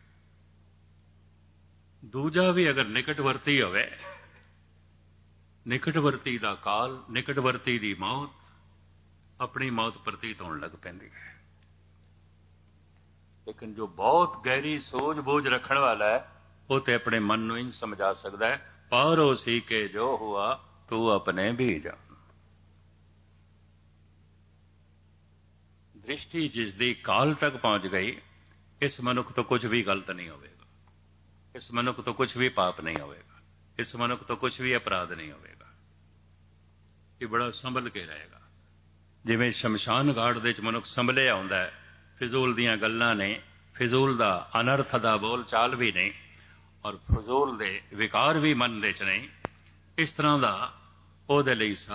ਦੂਜਾ ਵੀ ਅਗਰ ਨਿਕਟਵਰਤੀ ਹੋਵੇ, ਨਿਕਟਵਰਤੀ ਦਾ ਕਾਲ, ਨਿਕਟਵਰਤੀ ਦੀ ਮੌਤ, ਆਪਣੀ ਮੌਤ ਪ੍ਰਤੀਤ ਹੋਣ ਲੱਗ ਪੈਂਦੀ ਹੈ। ਲੇਕਿਨ ਜੋ ਬਹੁਤ ਗਹਿਰੀ ਸੋਝ ਬੋਝ ਰੱਖਣ ਵਾਲਾ ਹੈ, ਉਹ ਤੇ ਆਪਣੇ ਮਨ ਨੂੰ ਇੰਝ ਸਮਝਾ ਸਕਦਾ ਹੈ, ਪਾਰੋ ਸੀ ਕੇ ਜੋ ਹੁਆ ਤੂੰ ਆਪਣੇ ਵੀ ਜਾਣ। ਦ੍ਰਿਸ਼ਟੀ ਜਿਸ ਦੀ ਕਾਲ ਤੱਕ ਪਹੁੰਚ ਗਈ, ਇਸ ਮਨੁੱਖ ਤੋਂ ਕੁਝ ਵੀ ਗਲਤ ਨਹੀਂ ਹੋਵੇਗਾ, ਇਸ ਮਨੁੱਖ ਤੋਂ ਕੁਝ ਵੀ ਪਾਪ ਨਹੀਂ ਹੋਵੇਗਾ, ਇਸ ਮਨੁੱਖ ਤੋਂ ਕੁਝ ਵੀ ਅਪਰਾਧ ਨਹੀਂ ਹੋਵੇਗਾ। ਇਹ ਬੜਾ ਸੰਭਲ ਕੇ ਰਹੇਗਾ। ਜਿਵੇਂ ਸ਼ਮਸ਼ਾਨ ਘਾਟ ਦੇ ਵਿੱਚ ਮਨੁੱਖ ਸੰਭਲਿਆ ਹੁੰਦਾ ਹੈ, ਫਿਜ਼ੂਲ ਦੀਆਂ ਗੱਲਾਂ ਨੇ, ਫਿਜ਼ੂਲ ਦਾ ਅਨਰਥ ਦਾ ਬੋਲ ਚਾਲ ਵੀ ਨਹੀਂ, ਔਰ ਫਜ਼ੂਲ ਦੇ ਵਿਕਾਰ ਵੀ ਮਨ ਦੇ ਚ ਨਹੀਂ। ਇਸ ਤਰ੍ਹਾਂ ਦਾ ਉਹਦੇ ਲਈ